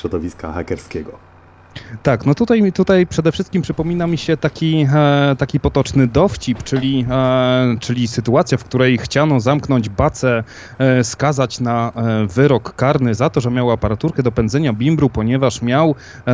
środowiska hakerskiego. Tak, no tutaj przede wszystkim przypomina mi się taki potoczny dowcip, czyli sytuacja, w której chciano zamknąć Bacę, skazać na wyrok karny za to, że miał aparaturkę do pędzenia bimbru, ponieważ miał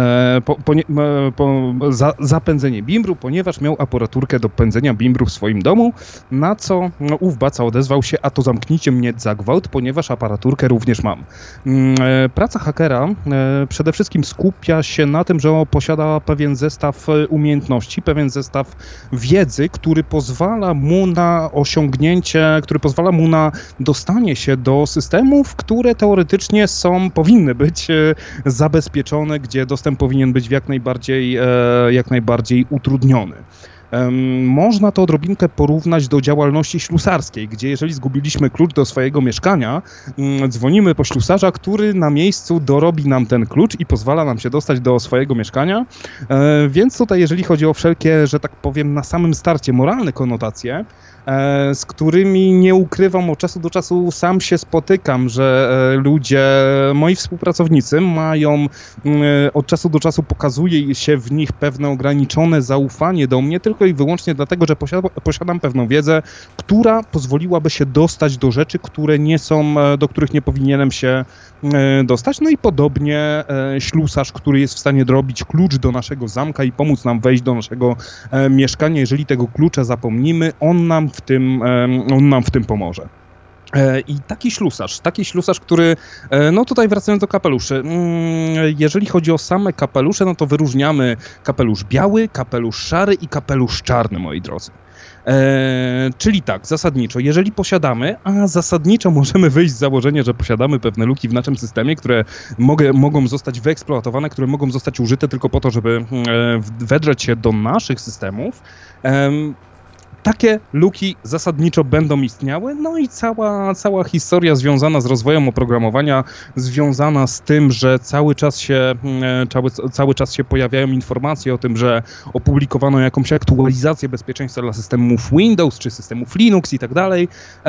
za pędzenie bimbru, ponieważ miał aparaturkę do pędzenia bimbru w swoim domu, na co ów Baca odezwał się: a to zamknijcie mnie za gwałt, ponieważ aparaturkę również mam. Praca hakera przede wszystkim skupia się na tym, że posiada pewien zestaw umiejętności, pewien zestaw wiedzy, który pozwala mu na osiągnięcie, który pozwala mu na dostanie się do systemów, które teoretycznie powinny być zabezpieczone, gdzie dostęp powinien być jak najbardziej utrudniony. Można to odrobinkę porównać do działalności ślusarskiej, gdzie jeżeli zgubiliśmy klucz do swojego mieszkania, dzwonimy po ślusarza, który na miejscu dorobi nam ten klucz i pozwala nam się dostać do swojego mieszkania. Więc tutaj jeżeli chodzi o wszelkie, że tak powiem, na samym starcie moralne konotacje, z którymi nie ukrywam, od czasu do czasu sam się spotykam, że ludzie, moi współpracownicy mają, od czasu do czasu pokazuje się w nich pewne ograniczone zaufanie do mnie tylko i wyłącznie dlatego, że posiadam pewną wiedzę, która pozwoliłaby się dostać do rzeczy, do których nie powinienem się dostać. No i podobnie ślusarz, który jest w stanie dorobić klucz do naszego zamka i pomóc nam wejść do naszego mieszkania, jeżeli tego klucza zapomnimy, on nam w tym pomoże. I taki ślusarz, który, no tutaj wracając do kapeluszy, jeżeli chodzi o same kapelusze, no to wyróżniamy kapelusz biały, kapelusz szary i kapelusz czarny, moi drodzy. Czyli tak, zasadniczo, jeżeli posiadamy, a zasadniczo możemy wyjść z założenia, że posiadamy pewne luki w naszym systemie, które mogą zostać wyeksploatowane, które mogą zostać użyte tylko po to, żeby wedrzeć się do naszych systemów, takie luki zasadniczo będą istniały, no i cała historia związana z rozwojem oprogramowania, związana z tym, że cały czas się pojawiają informacje o tym, że opublikowano jakąś aktualizację bezpieczeństwa dla systemów Windows czy systemów Linux i tak dalej,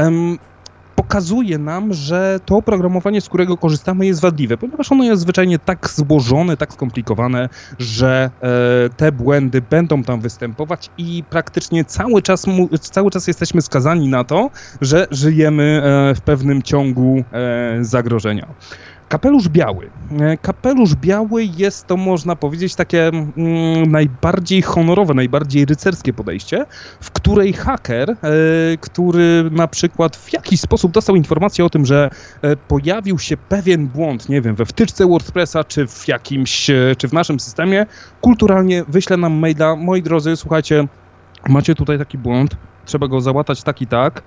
pokazuje nam, że to oprogramowanie, z którego korzystamy, jest wadliwe, ponieważ ono jest zwyczajnie tak złożone, tak skomplikowane, że te błędy będą tam występować i praktycznie cały czas jesteśmy skazani na to, że żyjemy w pewnym ciągu zagrożenia. Kapelusz biały jest to, można powiedzieć, takie najbardziej honorowe, najbardziej rycerskie podejście, w której haker, który na przykład w jakiś sposób dostał informację o tym, że pojawił się pewien błąd, nie wiem, we wtyczce WordPressa czy w naszym systemie, kulturalnie wyśle nam maila: moi drodzy, słuchajcie, macie tutaj taki błąd, trzeba go załatać tak i tak.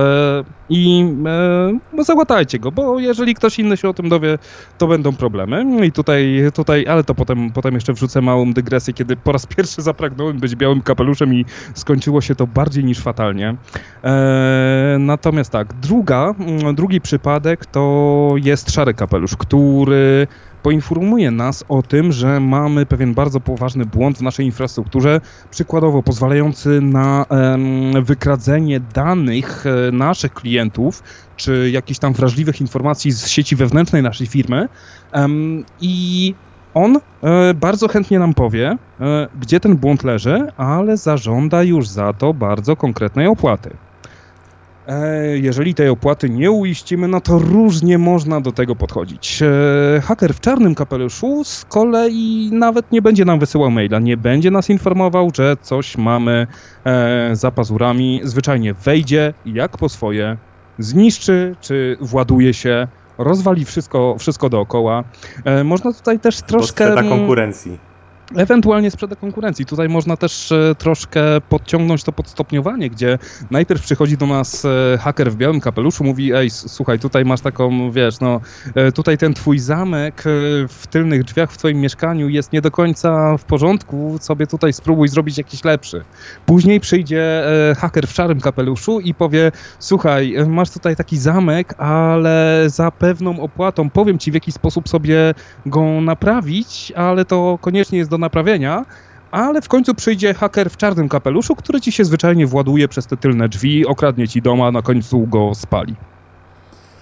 Załatajcie go, bo jeżeli ktoś inny się o tym dowie, to będą problemy. I tutaj, ale to potem jeszcze wrzucę małą dygresję, kiedy po raz pierwszy zapragnąłem być białym kapeluszem i skończyło się to bardziej niż fatalnie. Natomiast tak, drugi przypadek to jest szary kapelusz, który poinformuje nas o tym, że mamy pewien bardzo poważny błąd w naszej infrastrukturze, przykładowo pozwalający na wykradzenie danych naszych klientów, czy jakichś tam wrażliwych informacji z sieci wewnętrznej naszej firmy, i on bardzo chętnie nam powie, gdzie ten błąd leży, ale zażąda już za to bardzo konkretnej opłaty. Jeżeli tej opłaty nie uiścimy, no to różnie można do tego podchodzić. Haker w czarnym kapeluszu z kolei nawet nie będzie nam wysyłał maila, nie będzie nas informował, że coś mamy za pazurami. Zwyczajnie wejdzie jak po swoje, zniszczy czy właduje się, rozwali wszystko dookoła. Można tutaj też troszkę... Sprzeda konkurencji. Ewentualnie sprzeda konkurencji. Tutaj można też troszkę podciągnąć to podstopniowanie, gdzie najpierw przychodzi do nas haker w białym kapeluszu, mówi: ej, słuchaj, tutaj masz taką, wiesz, no, tutaj ten twój zamek w tylnych drzwiach w twoim mieszkaniu jest nie do końca w porządku, sobie tutaj spróbuj zrobić jakiś lepszy. Później przyjdzie haker w szarym kapeluszu i powie: słuchaj, masz tutaj taki zamek, ale za pewną opłatą powiem ci, w jaki sposób sobie go naprawić, ale to koniecznie jest do naprawienia, ale w końcu przyjdzie haker w czarnym kapeluszu, który ci się zwyczajnie właduje przez te tylne drzwi, okradnie ci dom, a na końcu go spali.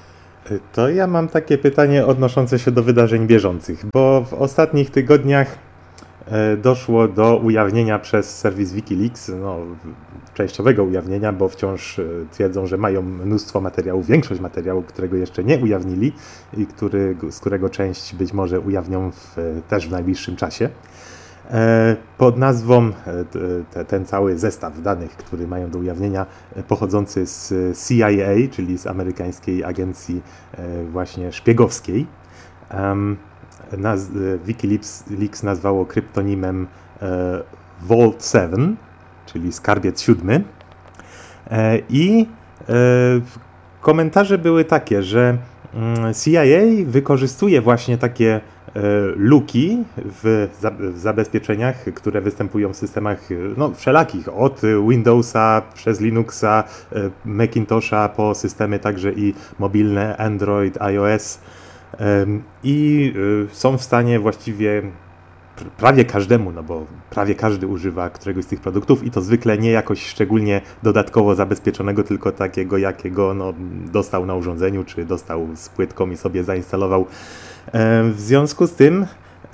To ja mam takie pytanie odnoszące się do wydarzeń bieżących, bo w ostatnich tygodniach doszło do ujawnienia przez serwis Wikileaks, częściowego ujawnienia, bo wciąż twierdzą, że mają mnóstwo materiałów, większość materiału, którego jeszcze nie ujawnili i z którego część być może ujawnią też w najbliższym czasie. Pod nazwą ten cały zestaw danych, który mają do ujawnienia, pochodzący z CIA, czyli z amerykańskiej agencji właśnie szpiegowskiej. Wikileaks nazwało kryptonimem Vault 7, czyli skarbiec 7. I komentarze były takie, że CIA wykorzystuje właśnie takie luki w zabezpieczeniach, które występują w systemach wszelakich, od Windowsa przez Linuxa, Macintosha po systemy także i mobilne, Android, iOS, i są w stanie właściwie prawie każdemu, bo prawie każdy używa któregoś z tych produktów i to zwykle nie jakoś szczególnie dodatkowo zabezpieczonego, tylko takiego, jakiego dostał na urządzeniu, czy dostał z płytką i sobie zainstalował. W związku z tym,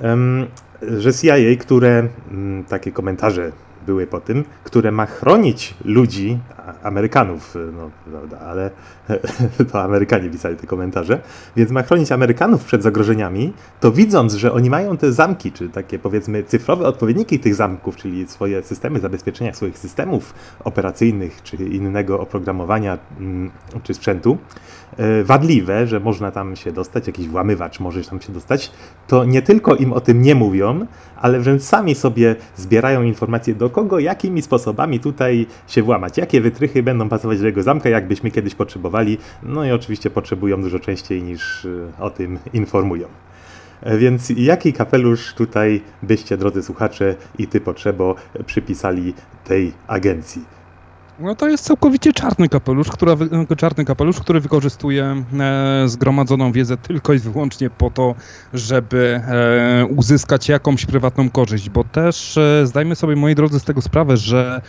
że CIA, takie komentarze były po tym, które ma chronić ludzi, Amerykanów, ale to Amerykanie pisali te komentarze, więc ma chronić Amerykanów przed zagrożeniami, to widząc, że oni mają te zamki, czy takie powiedzmy cyfrowe odpowiedniki tych zamków, czyli swoje systemy zabezpieczenia swoich systemów operacyjnych, czy innego oprogramowania, czy sprzętu, wadliwe, że można tam się dostać, jakiś włamywacz może tam się dostać, to nie tylko im o tym nie mówią, ale wręcz sami sobie zbierają informacje, do kogo, jakimi sposobami tutaj się włamać, jakie wytrychy będą pasować do jego zamka, jakbyśmy kiedyś potrzebowali, i oczywiście potrzebują dużo częściej niż o tym informują. Więc jaki kapelusz tutaj byście, drodzy słuchacze, i ty, Potrzebo, przypisali tej agencji? To jest całkowicie czarny kapelusz, który wykorzystuje zgromadzoną wiedzę tylko i wyłącznie po to, żeby uzyskać jakąś prywatną korzyść, bo też zdajmy sobie, moi drodzy, z tego sprawę, że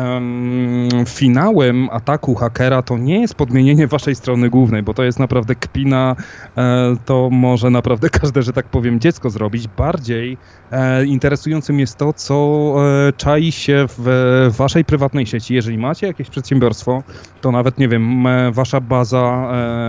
finałem ataku hakera to nie jest podmienienie waszej strony głównej, bo to jest naprawdę kpina, to może naprawdę każde, że tak powiem, dziecko zrobić. Bardziej interesującym jest to, co czai się w waszej prywatnej sieci. Jeżeli macie jakieś przedsiębiorstwo, to nawet, nie wiem, wasza baza,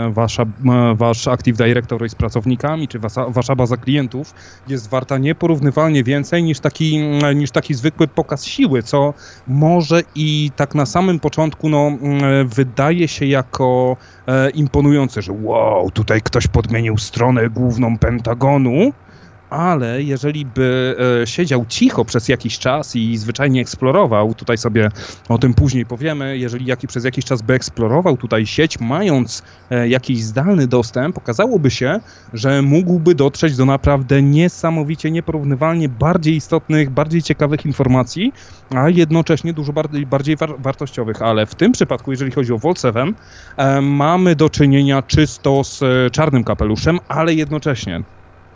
wasz Active Directory z pracownikami, czy wasza baza klientów jest warta nieporównywalnie więcej niż taki zwykły pokaz siły, co może i tak na samym początku wydaje się jako imponujące, że wow, tutaj ktoś podmienił stronę główną Pentagonu, ale jeżeli by siedział cicho przez jakiś czas i zwyczajnie eksplorował, tutaj sobie o tym później powiemy, jeżeli przez jakiś czas by eksplorował tutaj sieć, mając jakiś zdalny dostęp, okazałoby się, że mógłby dotrzeć do naprawdę niesamowicie, nieporównywalnie bardziej istotnych, bardziej ciekawych informacji, a jednocześnie dużo bardziej wartościowych. Ale w tym przypadku, jeżeli chodzi o Vault 7, mamy do czynienia czysto z czarnym kapeluszem, ale jednocześnie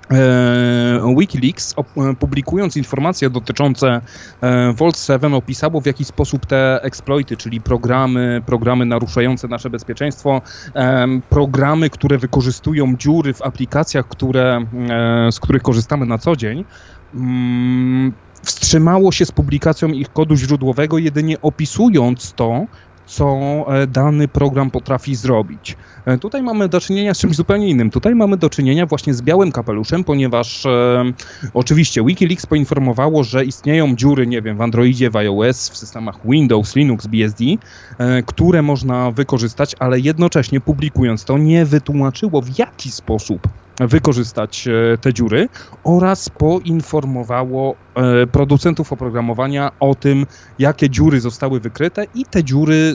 Wikileaks, publikując informacje dotyczące Vault 7, opisało, w jaki sposób te exploity, czyli programy naruszające nasze bezpieczeństwo, programy, które wykorzystują dziury w aplikacjach, z których korzystamy na co dzień, wstrzymało się z publikacją ich kodu źródłowego, jedynie opisując to, co dany program potrafi zrobić. Tutaj mamy do czynienia z czymś zupełnie innym. Tutaj mamy do czynienia właśnie z białym kapeluszem, ponieważ oczywiście Wikileaks poinformowało, że istnieją dziury, nie wiem, w Androidzie, w iOS, w systemach Windows, Linux, BSD, które można wykorzystać, ale jednocześnie publikując to nie wytłumaczyło, w jaki sposób wykorzystać te dziury oraz poinformowało producentów oprogramowania o tym, jakie dziury zostały wykryte i te dziury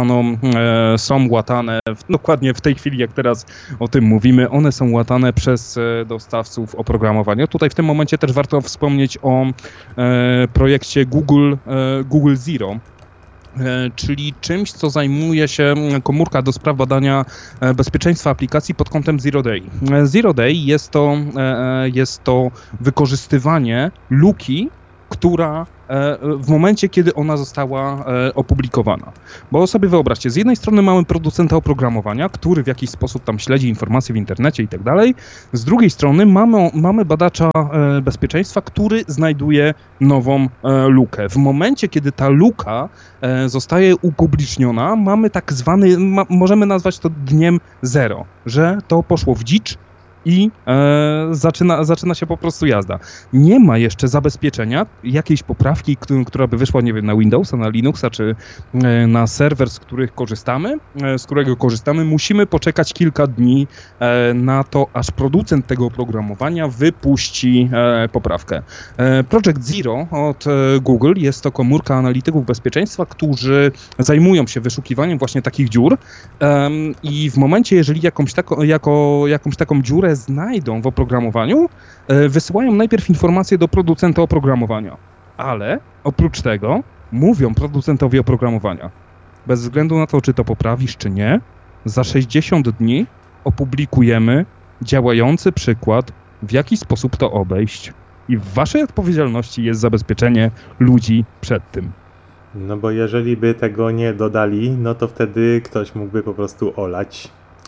są łatane, dokładnie w tej chwili, jak teraz o tym mówimy, one są łatane przez dostawców oprogramowania. Tutaj w tym momencie też warto wspomnieć o projekcie Google Zero, czyli czymś, co zajmuje się komórka do spraw badania bezpieczeństwa aplikacji pod kątem Zero Day. Zero Day jest to wykorzystywanie luki, która w momencie, kiedy ona została opublikowana. Bo sobie wyobraźcie, z jednej strony mamy producenta oprogramowania, który w jakiś sposób tam śledzi informacje w internecie i tak dalej, z drugiej strony mamy badacza bezpieczeństwa, który znajduje nową lukę. W momencie, kiedy ta luka zostaje upubliczniona, mamy tak zwany, możemy nazwać to dniem zero, że to poszło w dzicz i zaczyna się po prostu jazda. Nie ma jeszcze zabezpieczenia, jakiejś poprawki, która by wyszła, nie wiem, na Windowsa, na Linuxa, czy na serwer, z którego korzystamy. Musimy poczekać kilka dni na to, aż producent tego oprogramowania wypuści poprawkę. Project Zero od Google jest to komórka analityków bezpieczeństwa, którzy zajmują się wyszukiwaniem właśnie takich dziur i w momencie, jeżeli jakąś taką dziurę znajdą w oprogramowaniu, wysyłają najpierw informacje do producenta oprogramowania, ale oprócz tego mówią producentowi oprogramowania, bez względu na to, czy to poprawisz, czy nie, za 60 dni opublikujemy działający przykład, w jaki sposób to obejść i w waszej odpowiedzialności jest zabezpieczenie ludzi przed tym. No bo jeżeli by tego nie dodali, no to wtedy ktoś mógłby po prostu olać.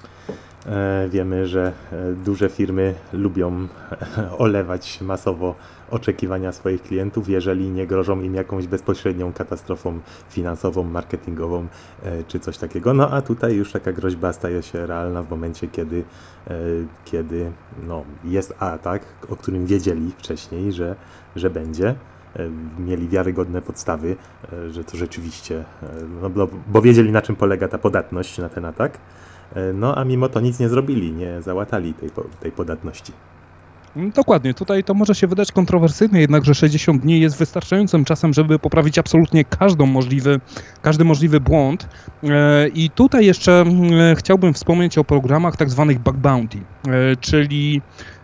Wiemy, że duże firmy lubią olewać masowo oczekiwania swoich klientów, jeżeli nie grożą im jakąś bezpośrednią katastrofą finansową, marketingową czy coś takiego. No a tutaj już taka groźba staje się realna w momencie, kiedy jest atak, o którym wiedzieli wcześniej, że będzie. Mieli wiarygodne podstawy, że to rzeczywiście, bo wiedzieli, na czym polega ta podatność na ten atak. No a mimo to nic nie zrobili, nie załatali tej podatności. Dokładnie, tutaj to może się wydać kontrowersyjne, jednakże 60 dni jest wystarczającym czasem, żeby poprawić absolutnie każdy możliwy błąd. I tutaj jeszcze chciałbym wspomnieć o programach tak zwanych bug bounty, czyli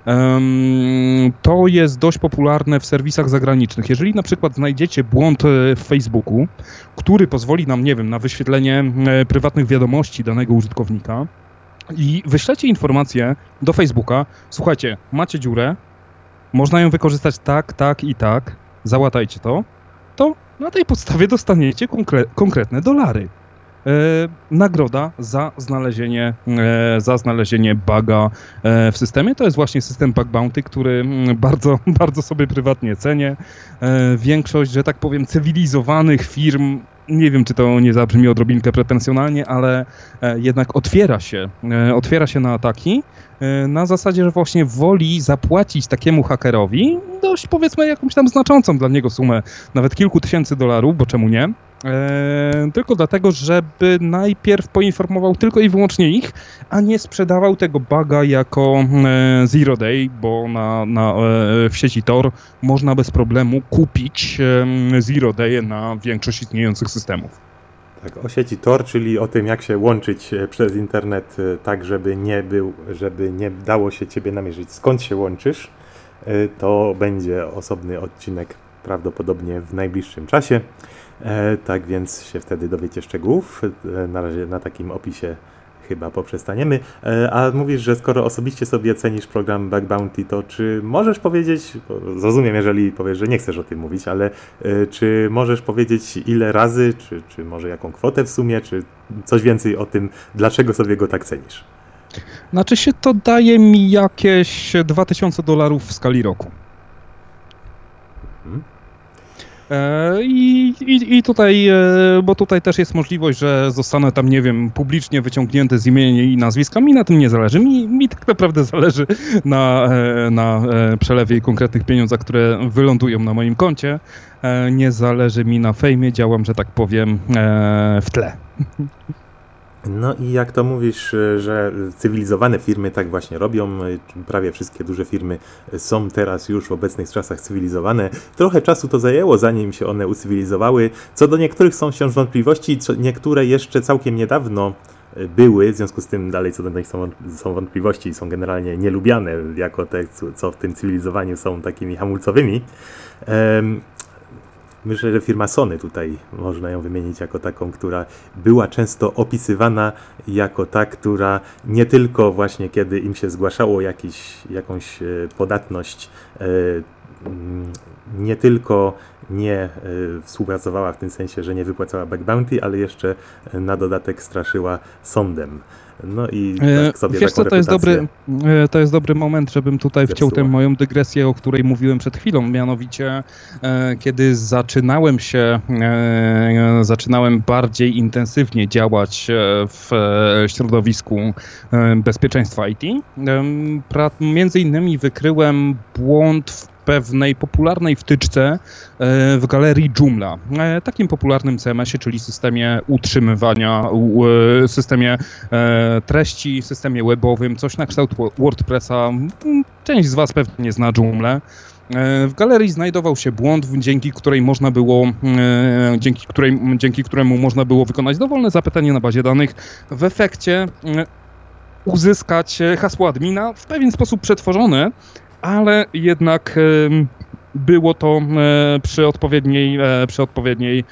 to jest dość popularne w serwisach zagranicznych. Jeżeli na przykład znajdziecie błąd w Facebooku, który pozwoli nam, nie wiem, na wyświetlenie prywatnych wiadomości danego użytkownika i wyślecie informację do Facebooka, słuchajcie, macie dziurę, można ją wykorzystać tak i tak, załatajcie to na tej podstawie dostaniecie konkretne dolary. Nagroda za znalezienie buga w systemie. To jest właśnie system bug bounty, który bardzo, bardzo sobie prywatnie cenię. Większość, że tak powiem, cywilizowanych firm, nie wiem, czy to nie zabrzmi odrobinkę pretensjonalnie, ale jednak otwiera się na ataki na zasadzie, że właśnie woli zapłacić takiemu hakerowi dość, powiedzmy, jakąś tam znaczącą dla niego sumę, nawet kilku tysięcy dolarów, bo czemu nie? Tylko dlatego, żeby najpierw poinformował tylko i wyłącznie ich, a nie sprzedawał tego buga jako Zero Day, bo w sieci Tor można bez problemu kupić Zero Day na większość istniejących systemów. Tak, o sieci Tor, czyli o tym, jak się łączyć przez internet tak, żeby nie dało się ciebie namierzyć, skąd się łączysz, to będzie osobny odcinek prawdopodobnie w najbliższym czasie. Tak więc się wtedy dowiecie szczegółów. Na razie na takim opisie chyba poprzestaniemy. A mówisz, że skoro osobiście sobie cenisz program Bug Bounty, to czy możesz powiedzieć, zrozumiem, jeżeli powiesz, że nie chcesz o tym mówić, ale czy możesz powiedzieć ile razy, czy może jaką kwotę w sumie, czy coś więcej o tym, dlaczego sobie go tak cenisz? Znaczy się to daje mi jakieś $2000 w skali roku. I tutaj, bo tutaj też jest możliwość, że zostanę tam, nie wiem, publicznie wyciągnięty z imienia i nazwiska. Mi na tym nie zależy. Mi tak naprawdę zależy na przelewie konkretnych pieniądzach, które wylądują na moim koncie. Nie zależy mi na fejmie, działam, że tak powiem, w tle. No i jak to mówisz, że cywilizowane firmy tak właśnie robią, prawie wszystkie duże firmy są teraz już w obecnych czasach cywilizowane. Trochę czasu to zajęło, zanim się one ucywilizowały. Co do niektórych są wciąż wątpliwości, niektóre jeszcze całkiem niedawno były, w związku z tym dalej co do nich są wątpliwości i są generalnie nielubiane jako te, co w tym cywilizowaniu są takimi hamulcowymi. Myślę, że firma Sony tutaj można ją wymienić jako taką, która była często opisywana jako ta, która nie tylko właśnie kiedy im się zgłaszało jakąś podatność, nie tylko nie współpracowała w tym sensie, że nie wypłacała back bounty, ale jeszcze na dodatek straszyła sądem. No i tak sobie wiesz taką co, to jest dobry moment, żebym tutaj zepsuła. wciął tę moją dygresję, o której mówiłem przed chwilą, mianowicie kiedy zaczynałem bardziej intensywnie działać w środowisku bezpieczeństwa IT, między innymi wykryłem błąd w pewnej popularnej wtyczce w galerii Joomla, takim popularnym CMS-ie, czyli systemie utrzymywania, systemie treści, systemie webowym, coś na kształt WordPressa. Część z Was pewnie zna Joomla. W galerii znajdował się błąd, dzięki któremu można było wykonać dowolne zapytanie na bazie danych. W efekcie uzyskać hasło admina w pewien sposób przetworzone, ale jednak było to przy odpowiedniej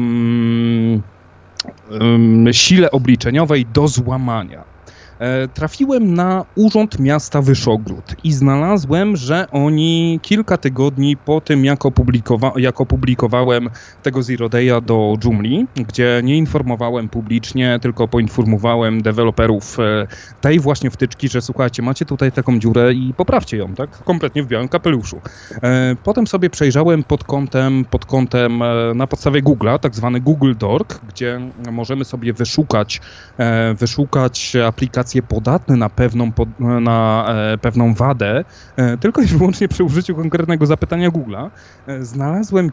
sile obliczeniowej do złamania. Trafiłem na Urząd Miasta Wyszogród i znalazłem, że oni kilka tygodni po tym, jak opublikowałem tego Zero Day'a do Joomli, gdzie nie informowałem publicznie, tylko poinformowałem deweloperów tej właśnie wtyczki, że słuchajcie, macie tutaj taką dziurę i poprawcie ją, tak? Kompletnie w białym kapeluszu. Potem sobie przejrzałem pod kątem na podstawie Google'a, tak zwany Google Dork, gdzie możemy sobie wyszukać aplikacje podatne na pewną wadę, tylko i wyłącznie przy użyciu konkretnego zapytania Google'a. Znalazłem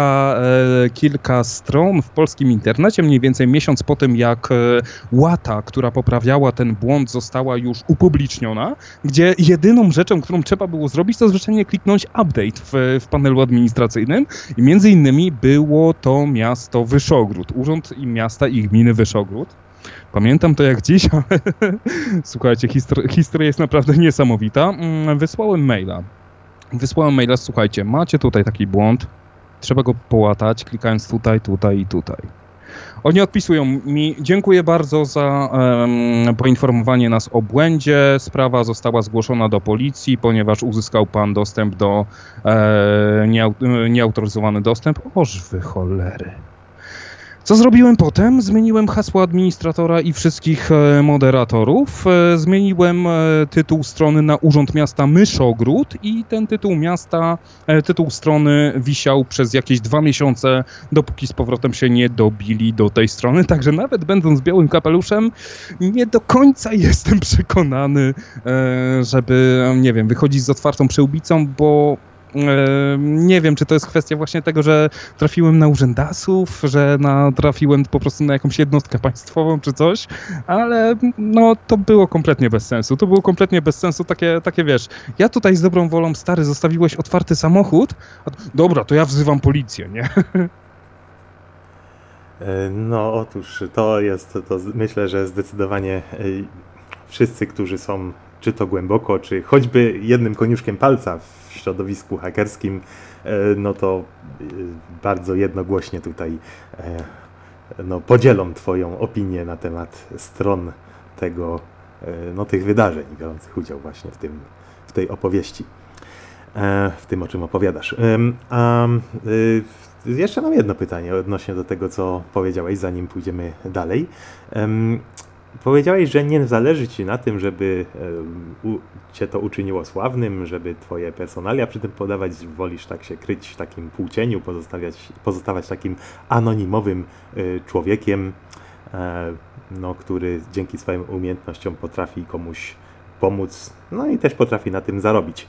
kilka stron w polskim internecie, mniej więcej miesiąc po tym, jak łata, która poprawiała ten błąd, została już upubliczniona, gdzie jedyną rzeczą, którą trzeba było zrobić, to zwyczajnie kliknąć update w panelu administracyjnym i między innymi było to miasto Wyszogród, Urząd Miasta i Gminy Wyszogród. Pamiętam to jak dziś, ale słuchajcie, historia jest naprawdę niesamowita. Wysłałem maila, słuchajcie, macie tutaj taki błąd, trzeba go połatać, klikając tutaj, tutaj i tutaj. Oni odpisują mi, dziękuję bardzo za poinformowanie nas o błędzie, sprawa została zgłoszona do policji, ponieważ uzyskał pan dostęp do nieautoryzowany dostęp. Oż wy cholery. Co zrobiłem potem? Zmieniłem hasło administratora i wszystkich moderatorów. Zmieniłem tytuł strony na Urząd Miasta Myszogród i ten tytuł strony wisiał przez jakieś 2 miesiące, dopóki z powrotem się nie dobili do tej strony. Także nawet będąc białym kapeluszem, nie do końca jestem przekonany, żeby, nie wiem, wychodzić z otwartą przyłbicą, bo nie wiem, czy to jest kwestia właśnie tego, że trafiłem na urzędasów, że trafiłem po prostu na jakąś jednostkę państwową czy coś, ale no to było kompletnie bez sensu. Takie wiesz, ja tutaj z dobrą wolą, stary, zostawiłeś otwarty samochód, dobra, to ja wzywam policję, nie? No otóż myślę, że zdecydowanie wszyscy, którzy są czy to głęboko, czy choćby jednym koniuszkiem palca w środowisku hakerskim, no to bardzo jednogłośnie tutaj podzielą Twoją opinię na temat stron tych wydarzeń biorących udział właśnie w tej opowieści, w tym, o czym opowiadasz. Jeszcze mam jedno pytanie odnośnie do tego, co powiedziałeś, zanim pójdziemy dalej. Powiedziałeś, że nie zależy Ci na tym, żeby Cię to uczyniło sławnym, żeby Twoje personalia przy tym podawać, wolisz tak się kryć w takim półcieniu, pozostawać takim anonimowym człowiekiem, który dzięki swoim umiejętnościom potrafi komuś pomóc, no i też potrafi na tym zarobić.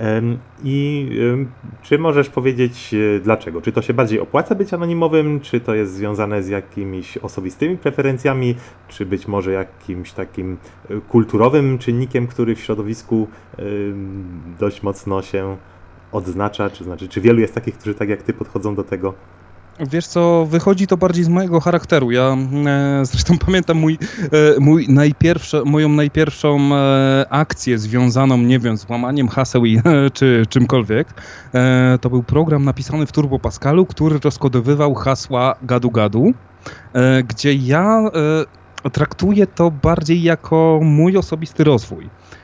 Czy możesz powiedzieć dlaczego? Czy to się bardziej opłaca być anonimowym, czy to jest związane z jakimiś osobistymi preferencjami, czy być może jakimś takim kulturowym czynnikiem, który w środowisku dość mocno się odznacza, czy wielu jest takich, którzy tak jak Ty podchodzą do tego? Wiesz co, wychodzi to bardziej z mojego charakteru. Ja zresztą pamiętam moją najpierwszą akcję związaną, nie wiem, z łamaniem haseł czy czymkolwiek. To był program napisany w Turbo Pascalu, który rozkodowywał hasła gadu-gadu, gdzie ja traktuję to bardziej jako mój osobisty rozwój.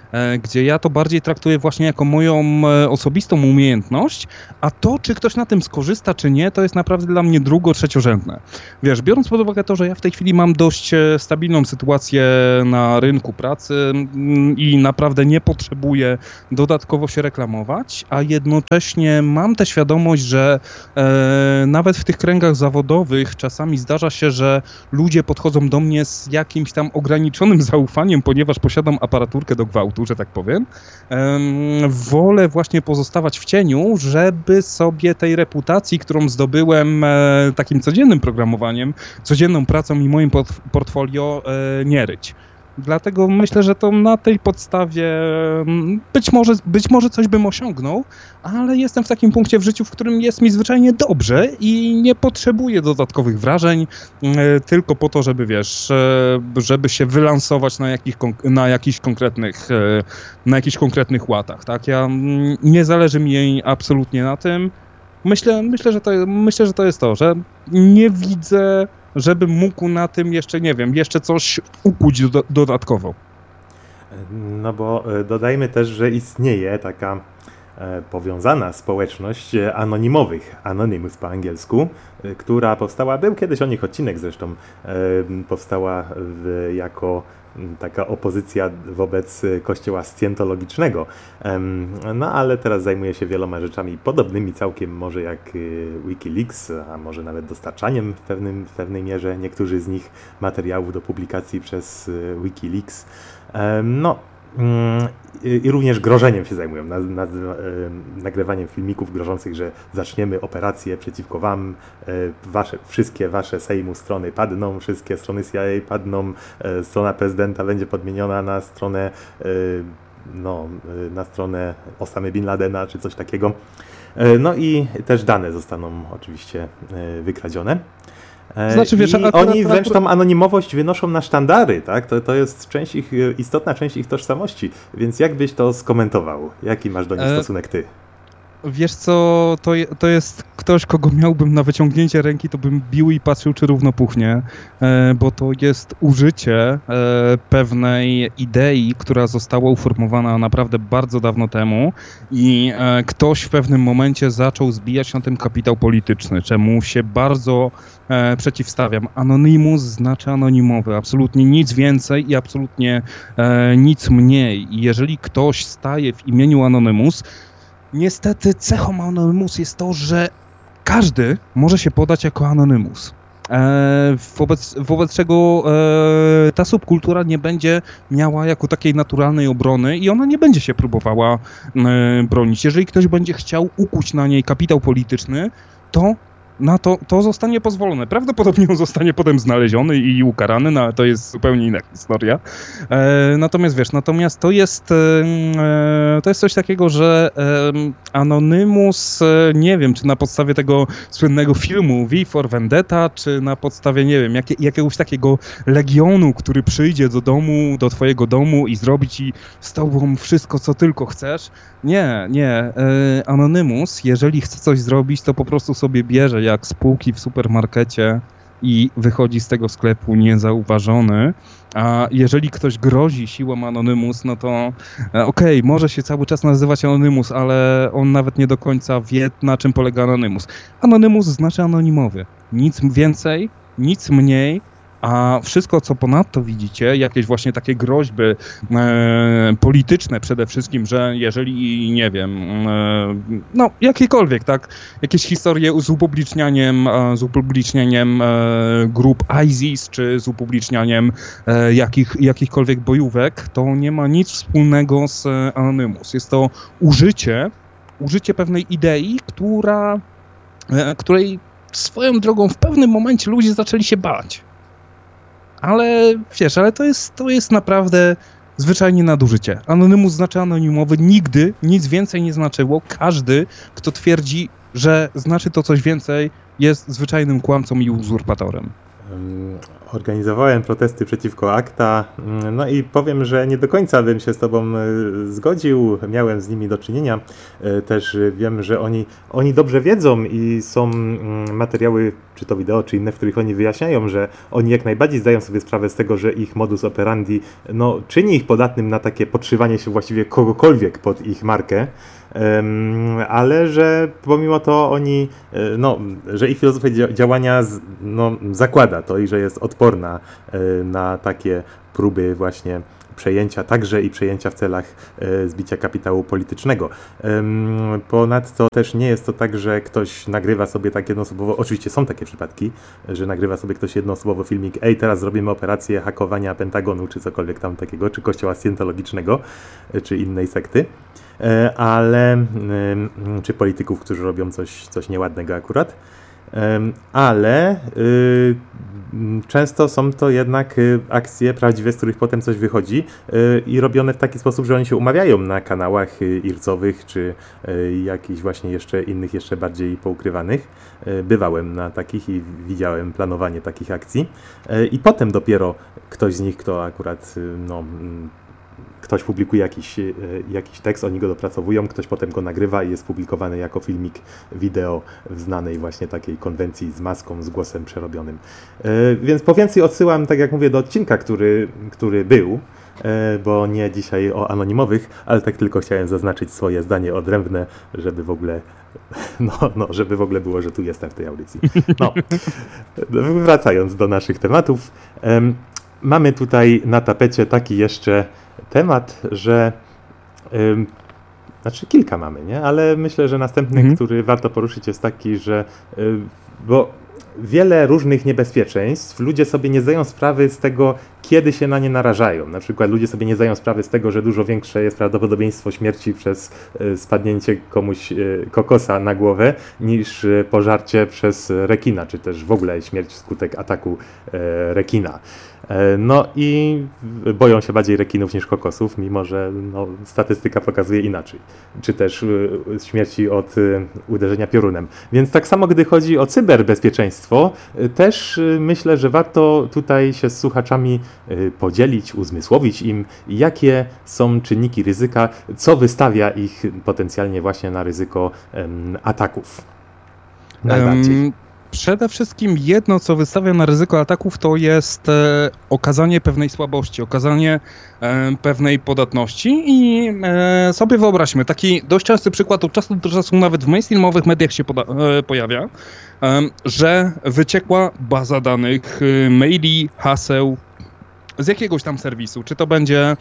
gdzie ja to bardziej traktuję właśnie jako moją osobistą umiejętność, a to, czy ktoś na tym skorzysta, czy nie, to jest naprawdę dla mnie trzeciorzędne. Wiesz, biorąc pod uwagę to, że ja w tej chwili mam dość stabilną sytuację na rynku pracy i naprawdę nie potrzebuję dodatkowo się reklamować, a jednocześnie mam tę świadomość, że nawet w tych kręgach zawodowych czasami zdarza się, że ludzie podchodzą do mnie z jakimś tam ograniczonym zaufaniem, ponieważ posiadam aparaturkę do gwałtu, że tak powiem. Wolę właśnie pozostawać w cieniu, żeby sobie tej reputacji, którą zdobyłem takim codziennym programowaniem, codzienną pracą i moim portfolio nie ryć. Dlatego myślę, że to na tej podstawie być może coś bym osiągnął, ale jestem w takim punkcie w życiu, w którym jest mi zwyczajnie dobrze i nie potrzebuję dodatkowych wrażeń tylko po to, żeby wiesz, żeby się wylansować na jakichś konkretnych łatach, tak? Nie zależy mi absolutnie na tym. Myślę, że to jest to, że nie widzę, żebym mógł na tym jeszcze coś ukuć dodatkowo. No bo dodajmy też, że istnieje taka powiązana społeczność anonimowych, Anonymous po angielsku, która powstała, był kiedyś o nich odcinek zresztą, powstała jako taka opozycja wobec kościoła scjentologicznego. No ale teraz zajmuje się wieloma rzeczami podobnymi całkiem może jak Wikileaks, a może nawet dostarczaniem w pewnej mierze niektórzy z nich materiałów do publikacji przez Wikileaks. No i również grożeniem się zajmują, nagrywaniem filmików grożących, że zaczniemy operację przeciwko wam, wszystkie wasze Sejmu strony padną, wszystkie strony CIA padną, strona prezydenta będzie podmieniona na stronę na stronę Osamy Bin Ladena czy coś takiego. No i też dane zostaną oczywiście wykradzione. Znaczy, wiesz, oni wręcz tą anonimowość wynoszą na sztandary, tak? To jest istotna część ich tożsamości, więc jak byś to skomentował? Jaki masz do nich stosunek ty? Wiesz co, to jest ktoś, kogo miałbym na wyciągnięcie ręki, to bym bił i patrzył, czy równo puchnie, bo to jest użycie pewnej idei, która została uformowana naprawdę bardzo dawno temu i ktoś w pewnym momencie zaczął zbijać na tym kapitał polityczny, czemu się bardzo przeciwstawiam. Anonymous znaczy anonimowy, absolutnie nic więcej i absolutnie nic mniej. I jeżeli ktoś staje w imieniu Anonymous, niestety cechą Anonymous jest to, że każdy może się podać jako Anonymous. Wobec czego ta subkultura nie będzie miała jako takiej naturalnej obrony i ona nie będzie się próbowała bronić. Jeżeli ktoś będzie chciał ukuć na niej kapitał polityczny, to zostanie pozwolone. Prawdopodobnie on zostanie potem znaleziony i ukarany, no ale to jest zupełnie inna historia. Natomiast to jest coś takiego, że Anonymous, nie wiem, czy na podstawie tego słynnego filmu V for Vendetta, czy na podstawie, nie wiem, jakiegoś takiego legionu, który przyjdzie do twojego domu i zrobi ci z tobą wszystko, co tylko chcesz. Nie. Anonymous, jeżeli chce coś zrobić, to po prostu sobie bierze jak z półki w supermarkecie i wychodzi z tego sklepu niezauważony, a jeżeli ktoś grozi siłą Anonymous, no to okej, może się cały czas nazywać Anonymous, ale on nawet nie do końca wie, na czym polega Anonymous. Anonymous znaczy anonimowy. Nic więcej, nic mniej, a wszystko, co ponadto widzicie, jakieś właśnie takie groźby polityczne przede wszystkim, że jeżeli, nie wiem, jakiekolwiek, tak, jakieś historie z upublicznianiem grup ISIS, czy z upublicznianiem jakichkolwiek bojówek, to nie ma nic wspólnego z Anonymous. Jest to użycie pewnej idei, której swoją drogą w pewnym momencie ludzie zaczęli się bać. Ale wiesz, to jest naprawdę zwyczajnie nadużycie. Anonymous znaczy anonimowy, nigdy nic więcej nie znaczyło. Każdy, kto twierdzi, że znaczy to coś więcej, jest zwyczajnym kłamcą i uzurpatorem. organizowałem protesty przeciwko ACTA, no i powiem, że nie do końca bym się z tobą zgodził, miałem z nimi do czynienia, też wiem, że oni dobrze wiedzą i są materiały, czy to wideo, czy inne, w których oni wyjaśniają, że oni jak najbardziej zdają sobie sprawę z tego, że ich modus operandi czyni ich podatnym na takie podszywanie się właściwie kogokolwiek pod ich markę, ale że pomimo to oni, że ich filozofia działania zakłada to i że jest odporna na takie próby właśnie przejęcia, także i przejęcia w celach zbicia kapitału politycznego. Ponadto też nie jest to tak, że ktoś nagrywa sobie tak jednoosobowo, oczywiście są takie przypadki, że nagrywa sobie ktoś jednoosobowo filmik, teraz zrobimy operację hakowania Pentagonu, czy cokolwiek tam takiego, czy kościoła scientologicznego, czy innej sekty, czy polityków, którzy robią coś nieładnego akurat. Ale często są to jednak akcje prawdziwe, z których potem coś wychodzi i robione w taki sposób, że oni się umawiają na kanałach ircowych, czy jakichś właśnie jeszcze bardziej poukrywanych. Bywałem na takich i widziałem planowanie takich akcji i potem dopiero ktoś z nich, kto akurat ktoś publikuje jakiś tekst, oni go dopracowują, ktoś potem go nagrywa i jest publikowany jako filmik wideo w znanej właśnie takiej konwencji z maską, z głosem przerobionym. Więc po więcej odsyłam, tak jak mówię, do odcinka, który był, bo nie dzisiaj o anonimowych, ale tak tylko chciałem zaznaczyć swoje zdanie odrębne, żeby w ogóle żeby w ogóle było, że tu jestem w tej audycji. Wracając do naszych tematów, mamy tutaj na tapecie taki jeszcze temat, że kilka mamy, nie? Ale myślę, że następny, który warto poruszyć, jest taki, że bo wiele różnych niebezpieczeństw ludzie sobie nie zdają sprawy z tego, kiedy się na nie narażają. Na przykład ludzie sobie nie zdają sprawy z tego, że dużo większe jest prawdopodobieństwo śmierci przez spadnięcie komuś kokosa na głowę niż pożarcie przez rekina, czy też w ogóle śmierć wskutek ataku rekina. No i boją się bardziej rekinów niż kokosów, mimo że statystyka pokazuje inaczej. Czy też śmierci od uderzenia piorunem. Więc tak samo, gdy chodzi o cyberbezpieczeństwo, też myślę, że warto tutaj się z słuchaczami podzielić, uzmysłowić im, jakie są czynniki ryzyka, co wystawia ich potencjalnie właśnie na ryzyko ataków. Najbardziej. Przede wszystkim jedno, co wystawia na ryzyko ataków, to jest okazanie pewnej słabości, okazanie pewnej podatności i sobie wyobraźmy, taki dość częsty przykład od czasu do czasu nawet w mainstreamowych mediach się pojawia, że wyciekła baza danych, maili, haseł z jakiegoś tam serwisu, czy to będzie,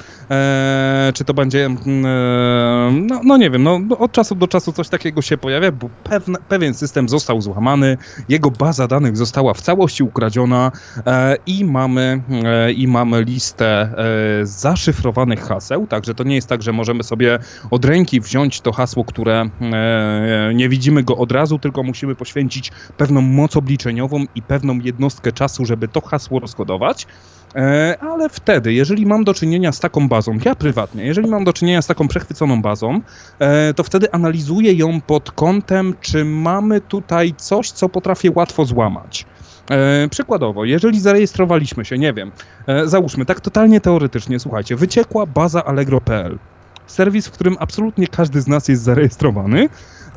nie wiem, od czasu do czasu coś takiego się pojawia, bo pewien system został złamany, jego baza danych została w całości ukradziona i mamy listę zaszyfrowanych haseł, także to nie jest tak, że możemy sobie od ręki wziąć to hasło, które nie widzimy go od razu, tylko musimy poświęcić pewną moc obliczeniową i pewną jednostkę czasu, żeby to hasło rozkodować. Ale wtedy, jeżeli mam do czynienia z taką bazą, ja prywatnie, jeżeli mam do czynienia z taką przechwyconą bazą, to wtedy analizuję ją pod kątem, czy mamy tutaj coś, co potrafię łatwo złamać. Przykładowo, jeżeli zarejestrowaliśmy się, nie wiem, załóżmy, tak totalnie teoretycznie, słuchajcie, wyciekła baza Allegro.pl, serwis, w którym absolutnie każdy z nas jest zarejestrowany,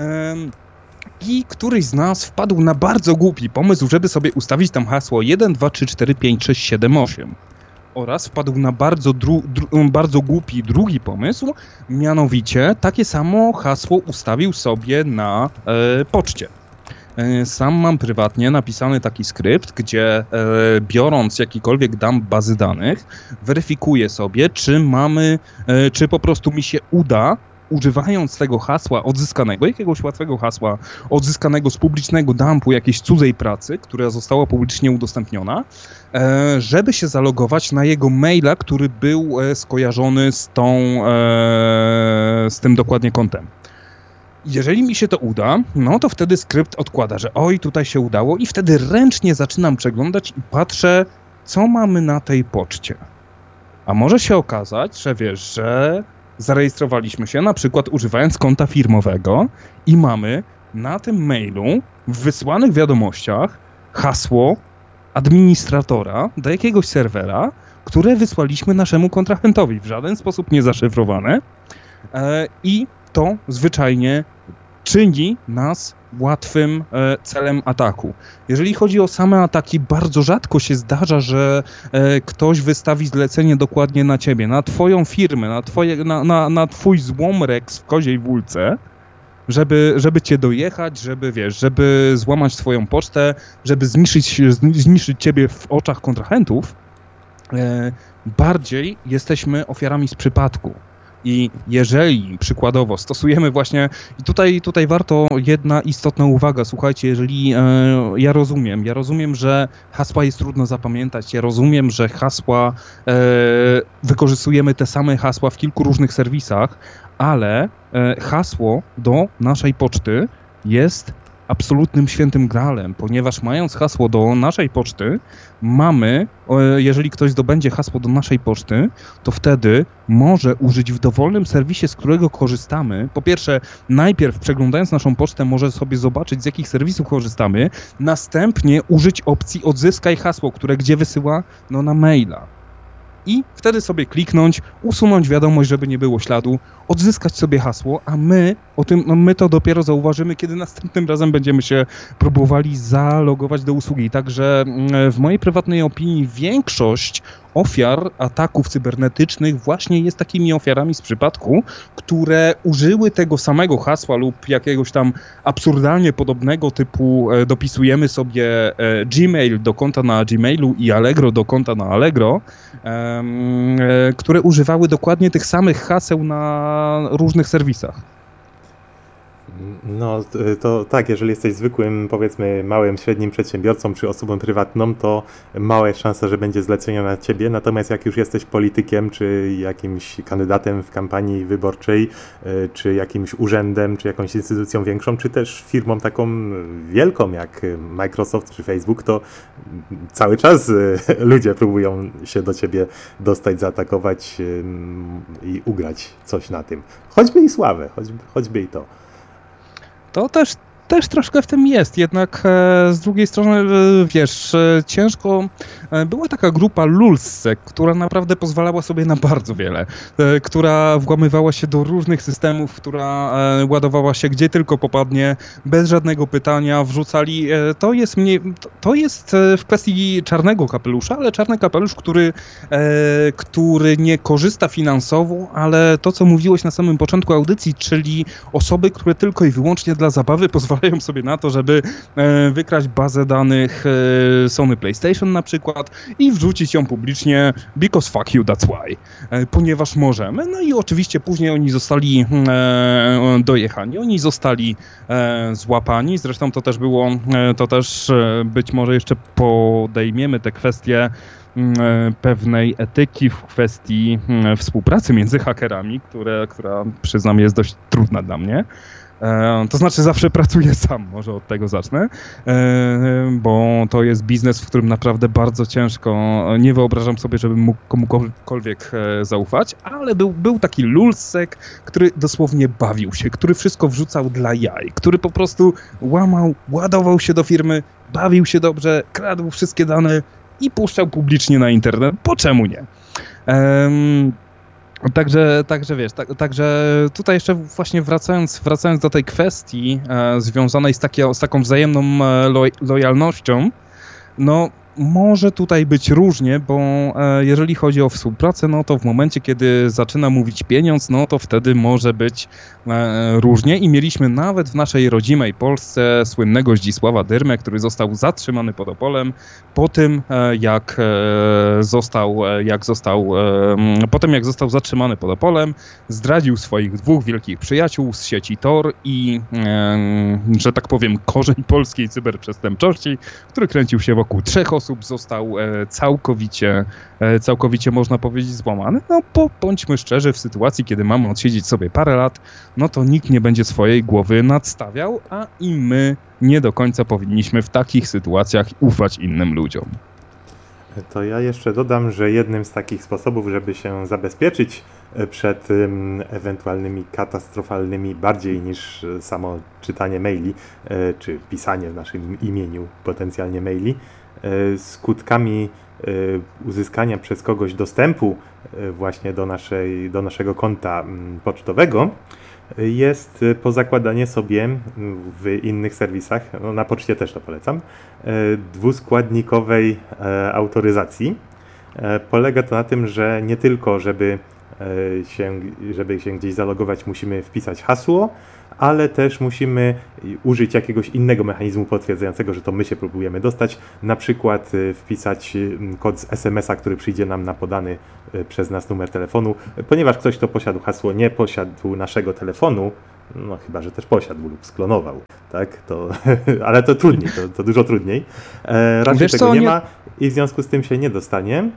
i któryś z nas wpadł na bardzo głupi pomysł, żeby sobie ustawić tam hasło 1, 2, 3, 4, 5, 6, 7, 8. Oraz wpadł na bardzo głupi drugi pomysł, mianowicie takie samo hasło ustawił sobie na poczcie. Sam mam prywatnie napisany taki skrypt, gdzie biorąc jakikolwiek bazy danych, weryfikuję sobie, czy po prostu mi się uda, używając tego hasła odzyskanego, jakiegoś łatwego hasła odzyskanego z publicznego dumpu jakiejś cudzej pracy, która została publicznie udostępniona, żeby się zalogować na jego maila, który był skojarzony z tym dokładnie kontem. Jeżeli mi się to uda, to wtedy skrypt odkłada, że oj, tutaj się udało i wtedy ręcznie zaczynam przeglądać i patrzę, co mamy na tej poczcie. A może się okazać, że wiesz, że zarejestrowaliśmy się na przykład używając konta firmowego i mamy na tym mailu w wysłanych wiadomościach hasło administratora do jakiegoś serwera, które wysłaliśmy naszemu kontrahentowi, w żaden sposób nie zaszyfrowane, i to zwyczajnie czyni nas łatwym celem ataku. Jeżeli chodzi o same ataki, bardzo rzadko się zdarza, że ktoś wystawi zlecenie dokładnie na ciebie, na twoją firmę, na twój złomrek w koziej wólce, żeby cię dojechać, żeby złamać twoją pocztę, żeby zniszczyć ciebie w oczach kontrahentów. Bardziej jesteśmy ofiarami z przypadku. I jeżeli przykładowo stosujemy właśnie, i tutaj warto jedna istotna uwaga, słuchajcie, jeżeli ja rozumiem, że hasła jest trudno zapamiętać, ja rozumiem, że hasła, wykorzystujemy te same hasła w kilku różnych serwisach, ale hasło do naszej poczty jest absolutnym świętym graalem, ponieważ mając hasło do naszej poczty, jeżeli ktoś zdobędzie hasło do naszej poczty, to wtedy może użyć w dowolnym serwisie, z którego korzystamy. Po pierwsze, najpierw przeglądając naszą pocztę, może sobie zobaczyć, z jakich serwisów korzystamy, następnie użyć opcji odzyskaj hasło, które gdzie wysyła? No na maila. I wtedy sobie kliknąć, usunąć wiadomość, żeby nie było śladu, odzyskać sobie hasło, a my to dopiero zauważymy, kiedy następnym razem będziemy się próbowali zalogować do usługi. Także w mojej prywatnej opinii większość ofiar ataków cybernetycznych właśnie jest takimi ofiarami z przypadku, które użyły tego samego hasła lub jakiegoś tam absurdalnie podobnego typu dopisujemy sobie Gmail do konta na Gmailu i Allegro do konta na Allegro, które używały dokładnie tych samych haseł na różnych serwisach. No to tak, jeżeli jesteś zwykłym, powiedzmy małym, średnim przedsiębiorcą czy osobą prywatną, to mała jest szansa, że będzie zlecenie na ciebie, natomiast jak już jesteś politykiem, czy jakimś kandydatem w kampanii wyborczej, czy jakimś urzędem, czy jakąś instytucją większą, czy też firmą taką wielką jak Microsoft czy Facebook, to cały czas ludzie próbują się do ciebie dostać, zaatakować i ugrać coś na tym. Choćby i sławę, choćby i to. To też troszkę w tym jest, jednak z drugiej strony, wiesz, ciężko. Była taka grupa Lulzsec, która naprawdę pozwalała sobie na bardzo wiele, która włamywała się do różnych systemów, która ładowała się gdzie tylko popadnie, bez żadnego pytania, wrzucali. To jest w kwestii czarnego kapelusza, ale czarny kapelusz, który nie korzysta finansowo, ale to, co mówiłeś na samym początku audycji, czyli osoby, które tylko i wyłącznie dla zabawy pozwalają sobie na to, żeby wykraść bazę danych Sony PlayStation na przykład i wrzucić ją publicznie because fuck you, that's why. Ponieważ możemy. No i oczywiście później oni zostali dojechani, oni zostali złapani. Zresztą to też być może jeszcze podejmiemy te kwestie pewnej etyki w kwestii współpracy między hakerami, która przyznam jest dość trudna dla mnie. To znaczy zawsze pracuję sam, może od tego zacznę, bo to jest biznes, w którym naprawdę bardzo ciężko, nie wyobrażam sobie, żebym mógł komukolwiek zaufać, ale był taki Lulzsec, który dosłownie bawił się, który wszystko wrzucał dla jaj, który po prostu ładował się do firmy, bawił się dobrze, kradł wszystkie dane i puszczał publicznie na internet, po czemu nie? Także wiesz, także tutaj jeszcze właśnie wracając do tej kwestii związanej z taką wzajemną lojalnością, no może tutaj być różnie, bo jeżeli chodzi o współpracę, no to w momencie, kiedy zaczyna mówić pieniądz, no to wtedy może być różnie i mieliśmy nawet w naszej rodzimej Polsce słynnego Zdzisława Dyrmę, który został zatrzymany pod Opolem po tym, jak został zatrzymany pod Opolem, zdradził swoich dwóch wielkich przyjaciół z sieci Tor i, że tak powiem, korzeń polskiej cyberprzestępczości, który kręcił się wokół 3 osób, został całkowicie można powiedzieć złamany. No bądźmy szczerzy, w sytuacji, kiedy mamy odsiedzieć sobie parę lat, no to nikt nie będzie swojej głowy nadstawiał, a i my nie do końca powinniśmy w takich sytuacjach ufać innym ludziom. To ja jeszcze dodam, że jednym z takich sposobów, żeby się zabezpieczyć przed ewentualnymi katastrofalnymi, bardziej niż samo czytanie maili, czy pisanie w naszym imieniu potencjalnie maili, skutkami uzyskania przez kogoś dostępu właśnie do naszego konta pocztowego jest pozakładanie sobie w innych serwisach, no na poczcie też to polecam, dwuskładnikowej autoryzacji. Polega to na tym, że nie tylko, żeby się gdzieś zalogować, musimy wpisać hasło, ale też musimy użyć jakiegoś innego mechanizmu potwierdzającego, że to my się próbujemy dostać, na przykład wpisać kod z SMS-a, który przyjdzie nam na podany przez nas numer telefonu, ponieważ ktoś, kto posiadł hasło, nie posiadł naszego telefonu, no chyba, że też posiadł lub sklonował, tak, ale to trudniej, to dużo trudniej. Raczej tego nie ma i w związku z tym się nie dostanie.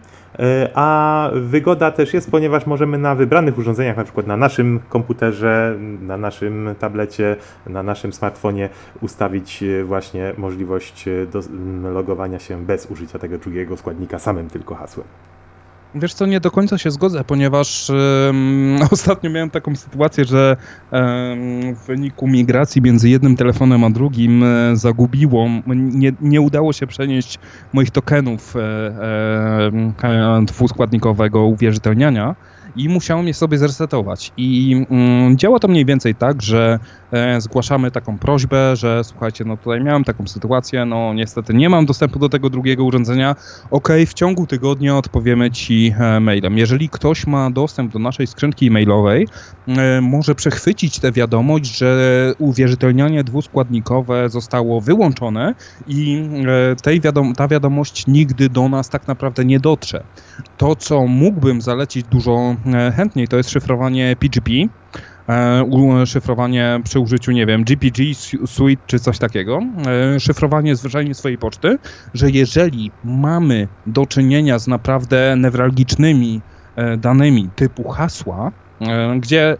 A wygoda też jest, ponieważ możemy na wybranych urządzeniach, na przykład na naszym komputerze, na naszym tablecie, na naszym smartfonie ustawić właśnie możliwość logowania się bez użycia tego drugiego składnika, samym tylko hasłem. Wiesz co, nie do końca się zgodzę, ponieważ ostatnio miałem taką sytuację, że w wyniku migracji między jednym telefonem a drugim nie udało się przenieść moich tokenów dwuskładnikowego uwierzytelniania i musiałem je sobie zresetować. I działa to mniej więcej tak, że zgłaszamy taką prośbę, że słuchajcie, no tutaj miałem taką sytuację, no niestety nie mam dostępu do tego drugiego urządzenia, w ciągu tygodnia odpowiemy Ci mailem. Jeżeli ktoś ma dostęp do naszej skrzynki e-mailowej, może przechwycić tę wiadomość, że uwierzytelnianie dwuskładnikowe zostało wyłączone i ta wiadomość nigdy do nas tak naprawdę nie dotrze. To, co mógłbym zalecić dużo chętniej, to jest szyfrowanie PGP, szyfrowanie przy użyciu, nie wiem, GPG, Suite czy coś takiego, szyfrowanie zwyczajnie swojej poczty, że jeżeli mamy do czynienia z naprawdę newralgicznymi danymi typu hasła, gdzie,